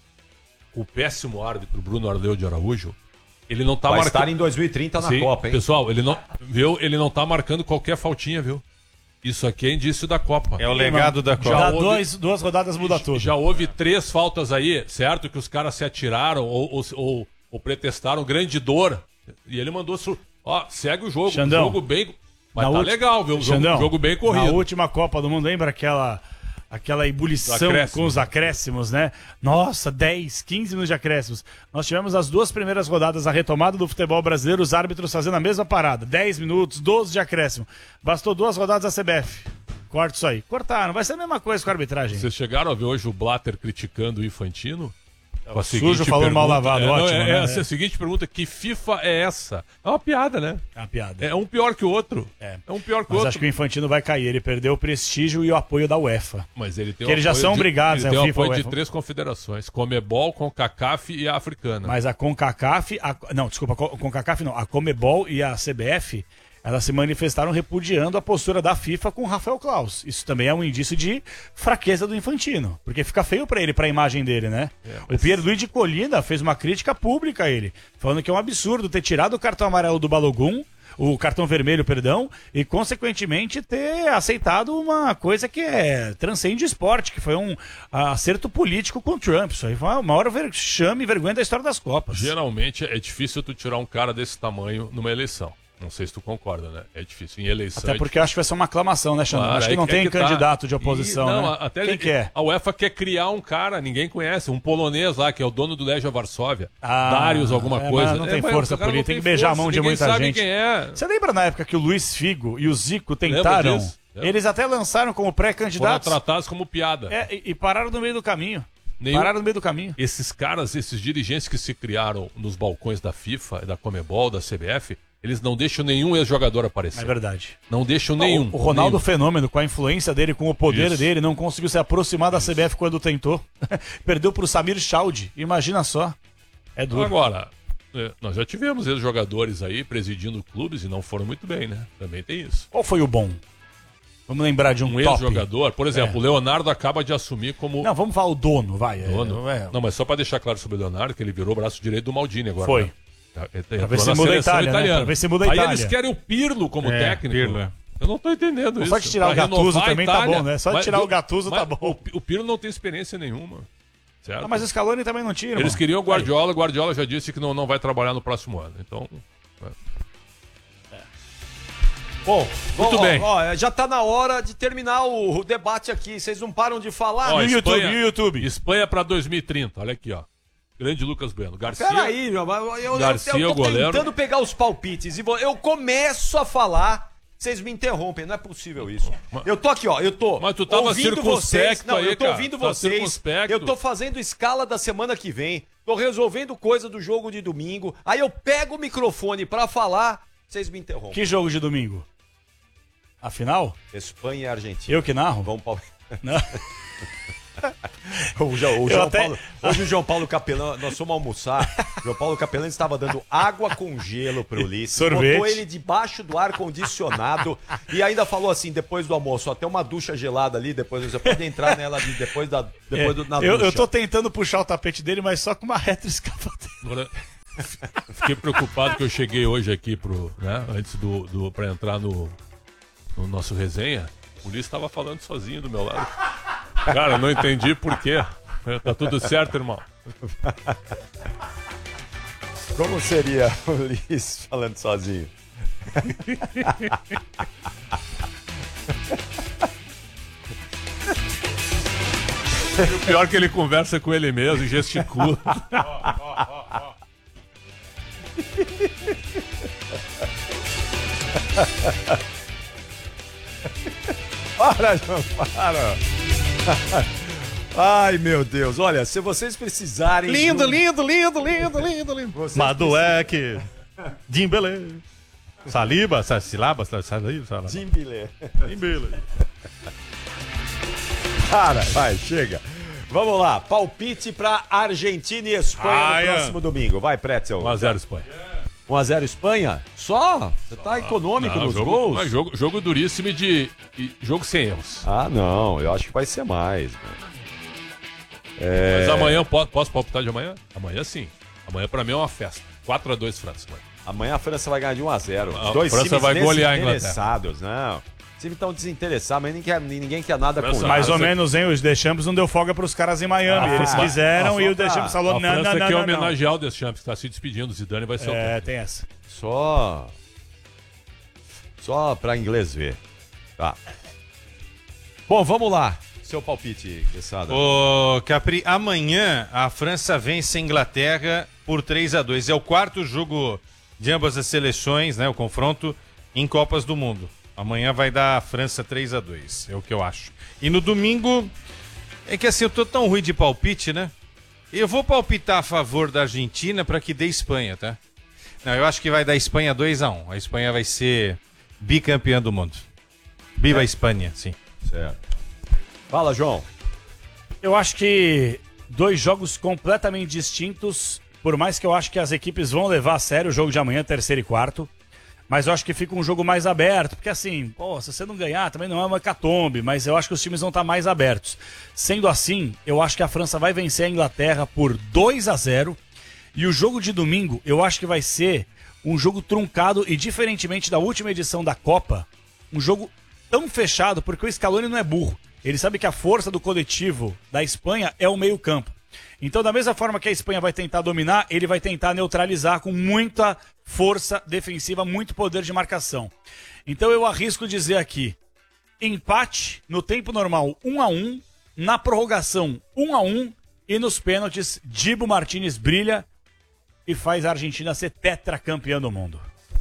Speaker 3: O péssimo árbitro Bruno Arleu de Araújo, ele não tá
Speaker 1: Vai
Speaker 3: marcando...
Speaker 1: estar em dois mil e trinta na
Speaker 3: Sim,
Speaker 1: Copa, hein?
Speaker 3: pessoal, ele não, viu, ele não tá marcando qualquer faltinha, viu? Isso aqui é indício da Copa.
Speaker 4: É o legado da
Speaker 2: Já
Speaker 4: Copa.
Speaker 3: houve-
Speaker 2: dois, duas rodadas muda tudo.
Speaker 3: Já houve três faltas aí, certo? Que os caras se atiraram ou, ou, ou, ou pretestaram grande dor. E ele mandou... Su... Ó, segue o jogo.
Speaker 2: Xandão,
Speaker 3: jogo bem... Mas
Speaker 2: na
Speaker 3: tá
Speaker 2: ulti-
Speaker 3: legal, viu? Um jogo,
Speaker 2: Xandão,
Speaker 3: jogo bem
Speaker 2: Na
Speaker 3: corrido.
Speaker 2: última Copa do Mundo, lembra aquela, aquela ebulição
Speaker 3: Acréscimos.
Speaker 2: com os acréscimos, né? Nossa, dez, quinze minutos de acréscimos. Nós tivemos as duas primeiras rodadas, a retomada do futebol brasileiro, os árbitros fazendo a mesma parada. dez minutos, doze de acréscimo. Bastou duas rodadas da C B F. Corta isso aí. Cortaram. Vai ser a mesma coisa com a arbitragem.
Speaker 3: Vocês chegaram a ver hoje o Blatter criticando o Infantino? Com a
Speaker 2: sujo
Speaker 3: seguinte
Speaker 2: falando mal
Speaker 3: pergunta-
Speaker 2: lavado,
Speaker 3: é, não,
Speaker 2: ótimo,
Speaker 3: é,
Speaker 2: né?
Speaker 3: é essa a seguinte pergunta, que FIFA é essa? É uma piada, né?
Speaker 2: É uma piada.
Speaker 3: É um pior que o outro.
Speaker 2: É.
Speaker 3: É um pior que o
Speaker 2: Mas
Speaker 3: outro.
Speaker 2: acho que o Infantino vai cair. Ele perdeu o prestígio e o apoio da UEFA.
Speaker 3: Mas ele tem
Speaker 2: Que
Speaker 3: o
Speaker 2: eles já
Speaker 3: apoio
Speaker 2: são
Speaker 3: de-
Speaker 2: obrigados,
Speaker 3: ele
Speaker 2: né,
Speaker 3: tem
Speaker 2: o
Speaker 3: o
Speaker 2: FIFA,
Speaker 3: apoio de
Speaker 2: UEFA.
Speaker 3: três confederações, Comebol, CONCACAF e a Africana.
Speaker 2: Mas a CONCACAF, a, não, desculpa, a CONCACAF não, a Comebol e a C B F, elas se manifestaram repudiando a postura da FIFA com o Rafael Claus. Isso também é um indício de fraqueza do Infantino, porque fica feio pra ele, pra imagem dele, né? O Pierluigi Colina fez uma crítica pública a ele, falando que é um absurdo ter tirado o cartão amarelo do Balogun, o cartão vermelho, perdão, e consequentemente ter aceitado uma coisa que é transcende o esporte, que foi um acerto político com o Trump. Isso aí foi a maior vexame e vergonha da história das Copas.
Speaker 3: Geralmente é difícil tu tirar um cara desse tamanho numa eleição. Não sei se tu concorda, né? É difícil. Em eleição.
Speaker 2: Até
Speaker 3: é
Speaker 2: porque eu acho que vai ser uma aclamação, né, Xandão?
Speaker 3: Claro,
Speaker 2: Acho que
Speaker 3: aí
Speaker 2: não
Speaker 3: é
Speaker 2: tem
Speaker 3: que tá.
Speaker 2: candidato de oposição,
Speaker 3: E- não,
Speaker 2: né?
Speaker 3: até
Speaker 2: Quem que é?
Speaker 3: A UEFA quer criar um cara, ninguém conhece, um polonês lá, que é o dono do Legia Varsóvia.
Speaker 2: Ah,
Speaker 3: Darius alguma
Speaker 2: é,
Speaker 3: coisa.
Speaker 2: mas não tem
Speaker 3: mas
Speaker 2: força
Speaker 3: o cara não
Speaker 2: política, tem que beijar a mão de
Speaker 3: ninguém
Speaker 2: muita
Speaker 3: sabe
Speaker 2: gente.
Speaker 3: quem é.
Speaker 2: Você lembra na época que o Luiz Figo e o Zico tentaram?
Speaker 3: disso? Lembro.
Speaker 2: Eles até lançaram como
Speaker 3: Foram
Speaker 2: pré-candidatos.
Speaker 3: tratados como piada.
Speaker 2: É, e, e pararam no meio do caminho.
Speaker 3: Nenhum-
Speaker 2: Pararam no meio do caminho.
Speaker 3: Esses caras, esses dirigentes que se criaram nos balcões da FIFA, da Comebol, da C B F, eles não deixam nenhum ex-jogador aparecer.
Speaker 2: É verdade.
Speaker 3: Não deixam nenhum.
Speaker 2: O, o Ronaldo
Speaker 3: nenhum.
Speaker 2: Fenômeno, com a influência dele, com o poder
Speaker 3: Isso.
Speaker 2: dele, não conseguiu se aproximar da C B F quando tentou. Perdeu pro Samir Chaudi. Imagina só. É duro.
Speaker 3: Agora, é, nós já tivemos ex-jogadores aí presidindo clubes e não foram muito bem, né? Também tem isso.
Speaker 2: Qual foi o bom? Vamos lembrar de um,
Speaker 3: Um
Speaker 2: top.
Speaker 3: ex-jogador, por exemplo, o Leonardo acaba de assumir como
Speaker 2: Não, vamos falar o dono, vai. É,
Speaker 3: dono.
Speaker 2: é,
Speaker 3: Não, mas só pra deixar claro sobre o Leonardo, que ele virou o braço direito do Maldini agora.
Speaker 2: Foi.
Speaker 3: Né? Ele
Speaker 2: Pra
Speaker 3: entrou
Speaker 2: ver se
Speaker 3: na
Speaker 2: muda a
Speaker 3: seleção
Speaker 2: Itália, né?
Speaker 3: italiana.
Speaker 2: Pra ver se muda a
Speaker 3: Aí
Speaker 2: Itália.
Speaker 3: eles querem o Pirlo como
Speaker 4: É,
Speaker 3: técnico.
Speaker 4: Pirlo, é.
Speaker 3: Eu não tô entendendo isso.
Speaker 2: Só de tirar
Speaker 3: Pra
Speaker 2: o Gattuso
Speaker 3: renovar a
Speaker 2: também tá
Speaker 3: Itália.
Speaker 2: bom, né? Só de
Speaker 3: Mas,
Speaker 2: tirar o
Speaker 3: viu?
Speaker 2: Gattuso
Speaker 3: Mas
Speaker 2: tá bom.
Speaker 3: O, o Pirlo não tem experiência nenhuma. Certo?
Speaker 2: Ah, mas o Scaloni também não tira,
Speaker 3: Eles
Speaker 2: irmão.
Speaker 3: queriam o Guardiola, o Guardiola já disse que não, não vai trabalhar no próximo ano. Então,
Speaker 1: Bom,
Speaker 3: Muito
Speaker 1: ó,
Speaker 3: bem.
Speaker 1: ó, ó, já tá na hora de terminar o, o debate aqui. Vocês não param de falar.
Speaker 3: Ó,
Speaker 2: no YouTube,
Speaker 3: Espanha-
Speaker 2: no YouTube.
Speaker 3: Espanha pra dois mil e trinta, olha aqui, ó. Grande Lucas Bueno. Garcia.
Speaker 1: Peraí, meu, eu, eu,
Speaker 3: Garcia,
Speaker 1: eu tô
Speaker 3: goleiro.
Speaker 1: tentando pegar os palpites e vou- eu começo a falar. Vocês me interrompem, não é possível isso. Eu tô aqui, ó, eu tô
Speaker 3: Mas tu tava
Speaker 1: ouvindo vocês.
Speaker 3: circunspecto
Speaker 1: Não,
Speaker 3: aí,
Speaker 1: eu tô
Speaker 3: cara.
Speaker 1: ouvindo
Speaker 3: Tá
Speaker 1: vocês.
Speaker 3: circunspecto.
Speaker 1: Eu tô fazendo escala da semana que vem. Tô resolvendo coisa do jogo de domingo. Aí eu pego o microfone pra falar, vocês me interrompem.
Speaker 2: Que jogo de domingo? A final?
Speaker 1: Espanha e Argentina.
Speaker 2: Eu que narro?
Speaker 1: Vamos pra...
Speaker 2: Não.
Speaker 1: O João, o João
Speaker 2: até-
Speaker 1: Paulo, hoje o João Paulo Capelão, nós fomos almoçar. O João Paulo Capelão estava dando água com gelo pro Ulisses.
Speaker 2: Sorvete.
Speaker 1: Botou ele debaixo do ar-condicionado e ainda falou assim, depois do almoço, ó, tem uma ducha gelada ali, depois você pode entrar nela ali, depois, da, depois do, na
Speaker 2: eu,
Speaker 1: ducha.
Speaker 2: eu tô tentando puxar o tapete dele, mas só com uma retroescavadeira.
Speaker 3: Agora, fiquei preocupado que eu cheguei hoje aqui pro, né, antes do, do para entrar no, no nosso resenha. O Ulisses estava falando sozinho do meu lado. Cara, não entendi por quê. Tá tudo certo, irmão.
Speaker 1: Como seria o Ulisses falando sozinho?
Speaker 3: O pior é que ele conversa com ele mesmo e gesticula.
Speaker 1: Para, João, para. Ai, meu Deus. Olha, se vocês precisarem...
Speaker 5: Lindo,
Speaker 1: de um-
Speaker 5: lindo, lindo, lindo, lindo, lindo.
Speaker 1: Vocês
Speaker 5: Madueque, Dimbele, Saliba, sa- Silaba, sa- Saliba, Salaba.
Speaker 1: Dimbilé.
Speaker 5: Dimbele.
Speaker 1: Para, vai, chega. Vamos lá, palpite pra Argentina e Espanha
Speaker 5: Ai,
Speaker 1: no próximo domingo. Vai, Pretzel.
Speaker 3: um a zero Espanha.
Speaker 1: um a zero Espanha? Só? Você tá econômico
Speaker 3: Não,
Speaker 1: nos
Speaker 3: jogo,
Speaker 1: gols?
Speaker 3: mas jogo, jogo duríssimo e de e jogo sem erros.
Speaker 1: Ah, não, eu acho que vai ser mais. Né?
Speaker 3: Mas amanhã eu posso, posso palpitar de amanhã? Amanhã sim. Amanhã pra mim é uma festa. quatro a dois França, mano.
Speaker 1: Amanhã a França vai ganhar de um a zero.
Speaker 3: A
Speaker 1: Os dois
Speaker 3: França
Speaker 1: times
Speaker 3: vai golear a
Speaker 1: desinteressados, não. Os times estão desinteressados, mas ninguém quer, ninguém quer nada
Speaker 3: França-
Speaker 1: com
Speaker 2: Mais
Speaker 1: nada.
Speaker 2: ou menos, hein? O Deschamps não deu folga pros caras em Miami.
Speaker 1: Ah,
Speaker 2: Eles
Speaker 1: ah,
Speaker 2: quiseram
Speaker 1: ah,
Speaker 2: e o
Speaker 1: só pra-
Speaker 2: Deschamps falou:
Speaker 3: A
Speaker 2: não,
Speaker 3: França
Speaker 2: não, não,
Speaker 3: quer
Speaker 2: não, não.
Speaker 3: homenagear o Deschamps, que tá se despedindo. O Zidane vai ser o
Speaker 2: É,
Speaker 3: técnico.
Speaker 2: tem essa.
Speaker 1: Só. Só pra inglês ver. Tá. Bom, vamos lá. Seu palpite, Quesada.
Speaker 4: Ô, Capri, amanhã a França vence a Inglaterra por três a dois. É o quarto jogo de ambas as seleções, né? O confronto em Copas do Mundo. Amanhã vai dar a França três a dois, é o que eu acho. E no domingo, é que assim, eu tô tão ruim de palpite, né? Eu vou palpitar a favor da Argentina para que dê Espanha, tá? Não, eu acho que vai dar Espanha dois a um. A Espanha vai ser bicampeã do mundo. Viva a Espanha, sim.
Speaker 1: Certo. Fala, João.
Speaker 2: Eu acho que dois jogos completamente distintos, por mais que eu acho que as equipes vão levar a sério o jogo de amanhã, terceiro e quarto, mas eu acho que fica um jogo mais aberto, porque assim, pô, se você não ganhar, também não é uma hecatombe, mas eu acho que os times vão estar mais abertos. Sendo assim, eu acho que a França vai vencer a Inglaterra por dois a zero, e o jogo de domingo, eu acho que vai ser um jogo truncado e, diferentemente da última edição da Copa, um jogo tão fechado, porque o Scaloni não é burro. Ele sabe que a força do coletivo da Espanha é o meio-campo. Então, da mesma forma que a Espanha vai tentar dominar, ele vai tentar neutralizar com muita força defensiva, muito poder de marcação. Então, eu arrisco dizer aqui: empate no tempo normal um a um, na prorrogação um a um e nos pênaltis Dibu Martínez brilha e faz a Argentina ser tetracampeã do mundo.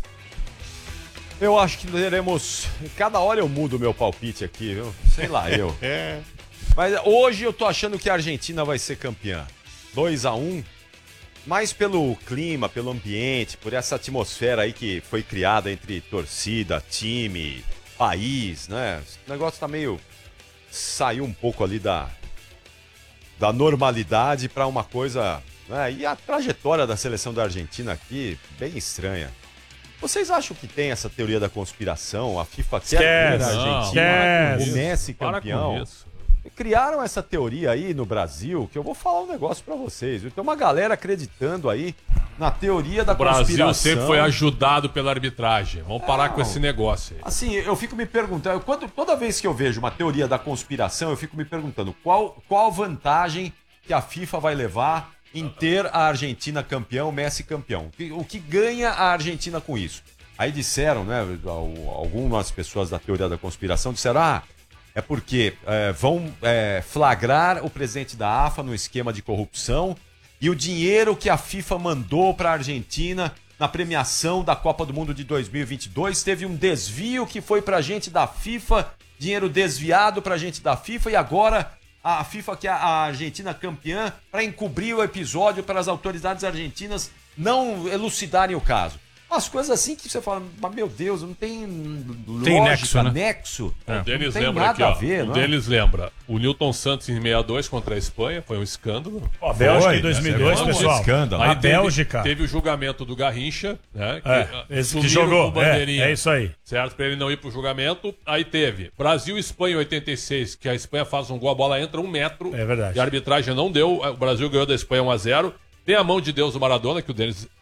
Speaker 1: Eu acho que teremos. Cada hora eu mudo o meu palpite aqui, viu? Sei lá, eu.
Speaker 5: É.
Speaker 1: Mas hoje eu tô achando que a Argentina vai ser campeã. dois a um. Mais pelo clima, pelo ambiente, por essa atmosfera aí que foi criada entre torcida, time, país, né? O negócio tá meio. Saiu um pouco ali da. Da normalidade para uma coisa. Né? E a trajetória da seleção da Argentina aqui, bem estranha. Vocês acham que tem essa teoria da conspiração? A FIFA quer ver a
Speaker 2: Esquece.
Speaker 1: Argentina,
Speaker 2: Esquece.
Speaker 1: o Messi
Speaker 3: Para
Speaker 1: campeão.
Speaker 3: com isso.
Speaker 1: Criaram essa teoria aí no Brasil, que eu vou falar um negócio pra vocês. Viu? Tem uma galera acreditando aí na teoria da
Speaker 3: O Brasil
Speaker 1: conspiração.
Speaker 3: sempre foi ajudado pela arbitragem. Vamos parar
Speaker 1: Não.
Speaker 3: com esse negócio aí.
Speaker 1: Assim, eu fico me perguntando, quando, toda vez que eu vejo uma teoria da conspiração, eu fico me perguntando qual, qual vantagem que a FIFA vai levar em ter a Argentina campeão, o Messi campeão. O que, o que ganha a Argentina com isso? Aí disseram, né, al- algumas pessoas da teoria da conspiração disseram, ah, é porque é, vão é, flagrar o presidente da A F A no esquema de corrupção e o dinheiro que a FIFA mandou para a Argentina na premiação da Copa do Mundo de dois mil e vinte e dois. Teve um desvio que foi pra gente da FIFA, dinheiro desviado pra gente da FIFA, e agora a FIFA, que é a Argentina campeã, para encobrir o episódio para as autoridades argentinas não elucidarem o caso. Umas coisas assim que você fala, mas meu Deus, não tem,
Speaker 4: Tem
Speaker 1: lógica,
Speaker 4: nexo, né?
Speaker 1: nexo.
Speaker 3: O
Speaker 1: Não
Speaker 3: deles
Speaker 1: tem
Speaker 3: lembra
Speaker 1: nada
Speaker 3: aqui, ó.
Speaker 1: a ver,
Speaker 3: o
Speaker 1: não é?
Speaker 3: deles lembra. O Newton Santos em sessenta e dois contra a Espanha, foi um escândalo.
Speaker 2: Ó, a Bélgica
Speaker 5: Foi,
Speaker 2: em dois mil e dois,
Speaker 5: né?
Speaker 2: pessoal.
Speaker 5: Escândalo.
Speaker 2: A
Speaker 3: Aí teve-
Speaker 2: Bélgica.
Speaker 3: Teve o julgamento do Garrincha, né? Que,
Speaker 2: É,
Speaker 3: ah,
Speaker 2: esse que
Speaker 3: sumiram
Speaker 2: jogou.
Speaker 3: com o bandeirinha,
Speaker 2: É, é isso aí.
Speaker 3: certo? Pra ele não ir pro julgamento. Aí teve Brasil e Espanha em oitenta e seis, que a Espanha faz um gol, a bola entra um metro.
Speaker 2: É verdade.
Speaker 3: E a arbitragem não deu. O Brasil ganhou da Espanha um a zero. Tem a mão de Deus do Maradona, que o Denis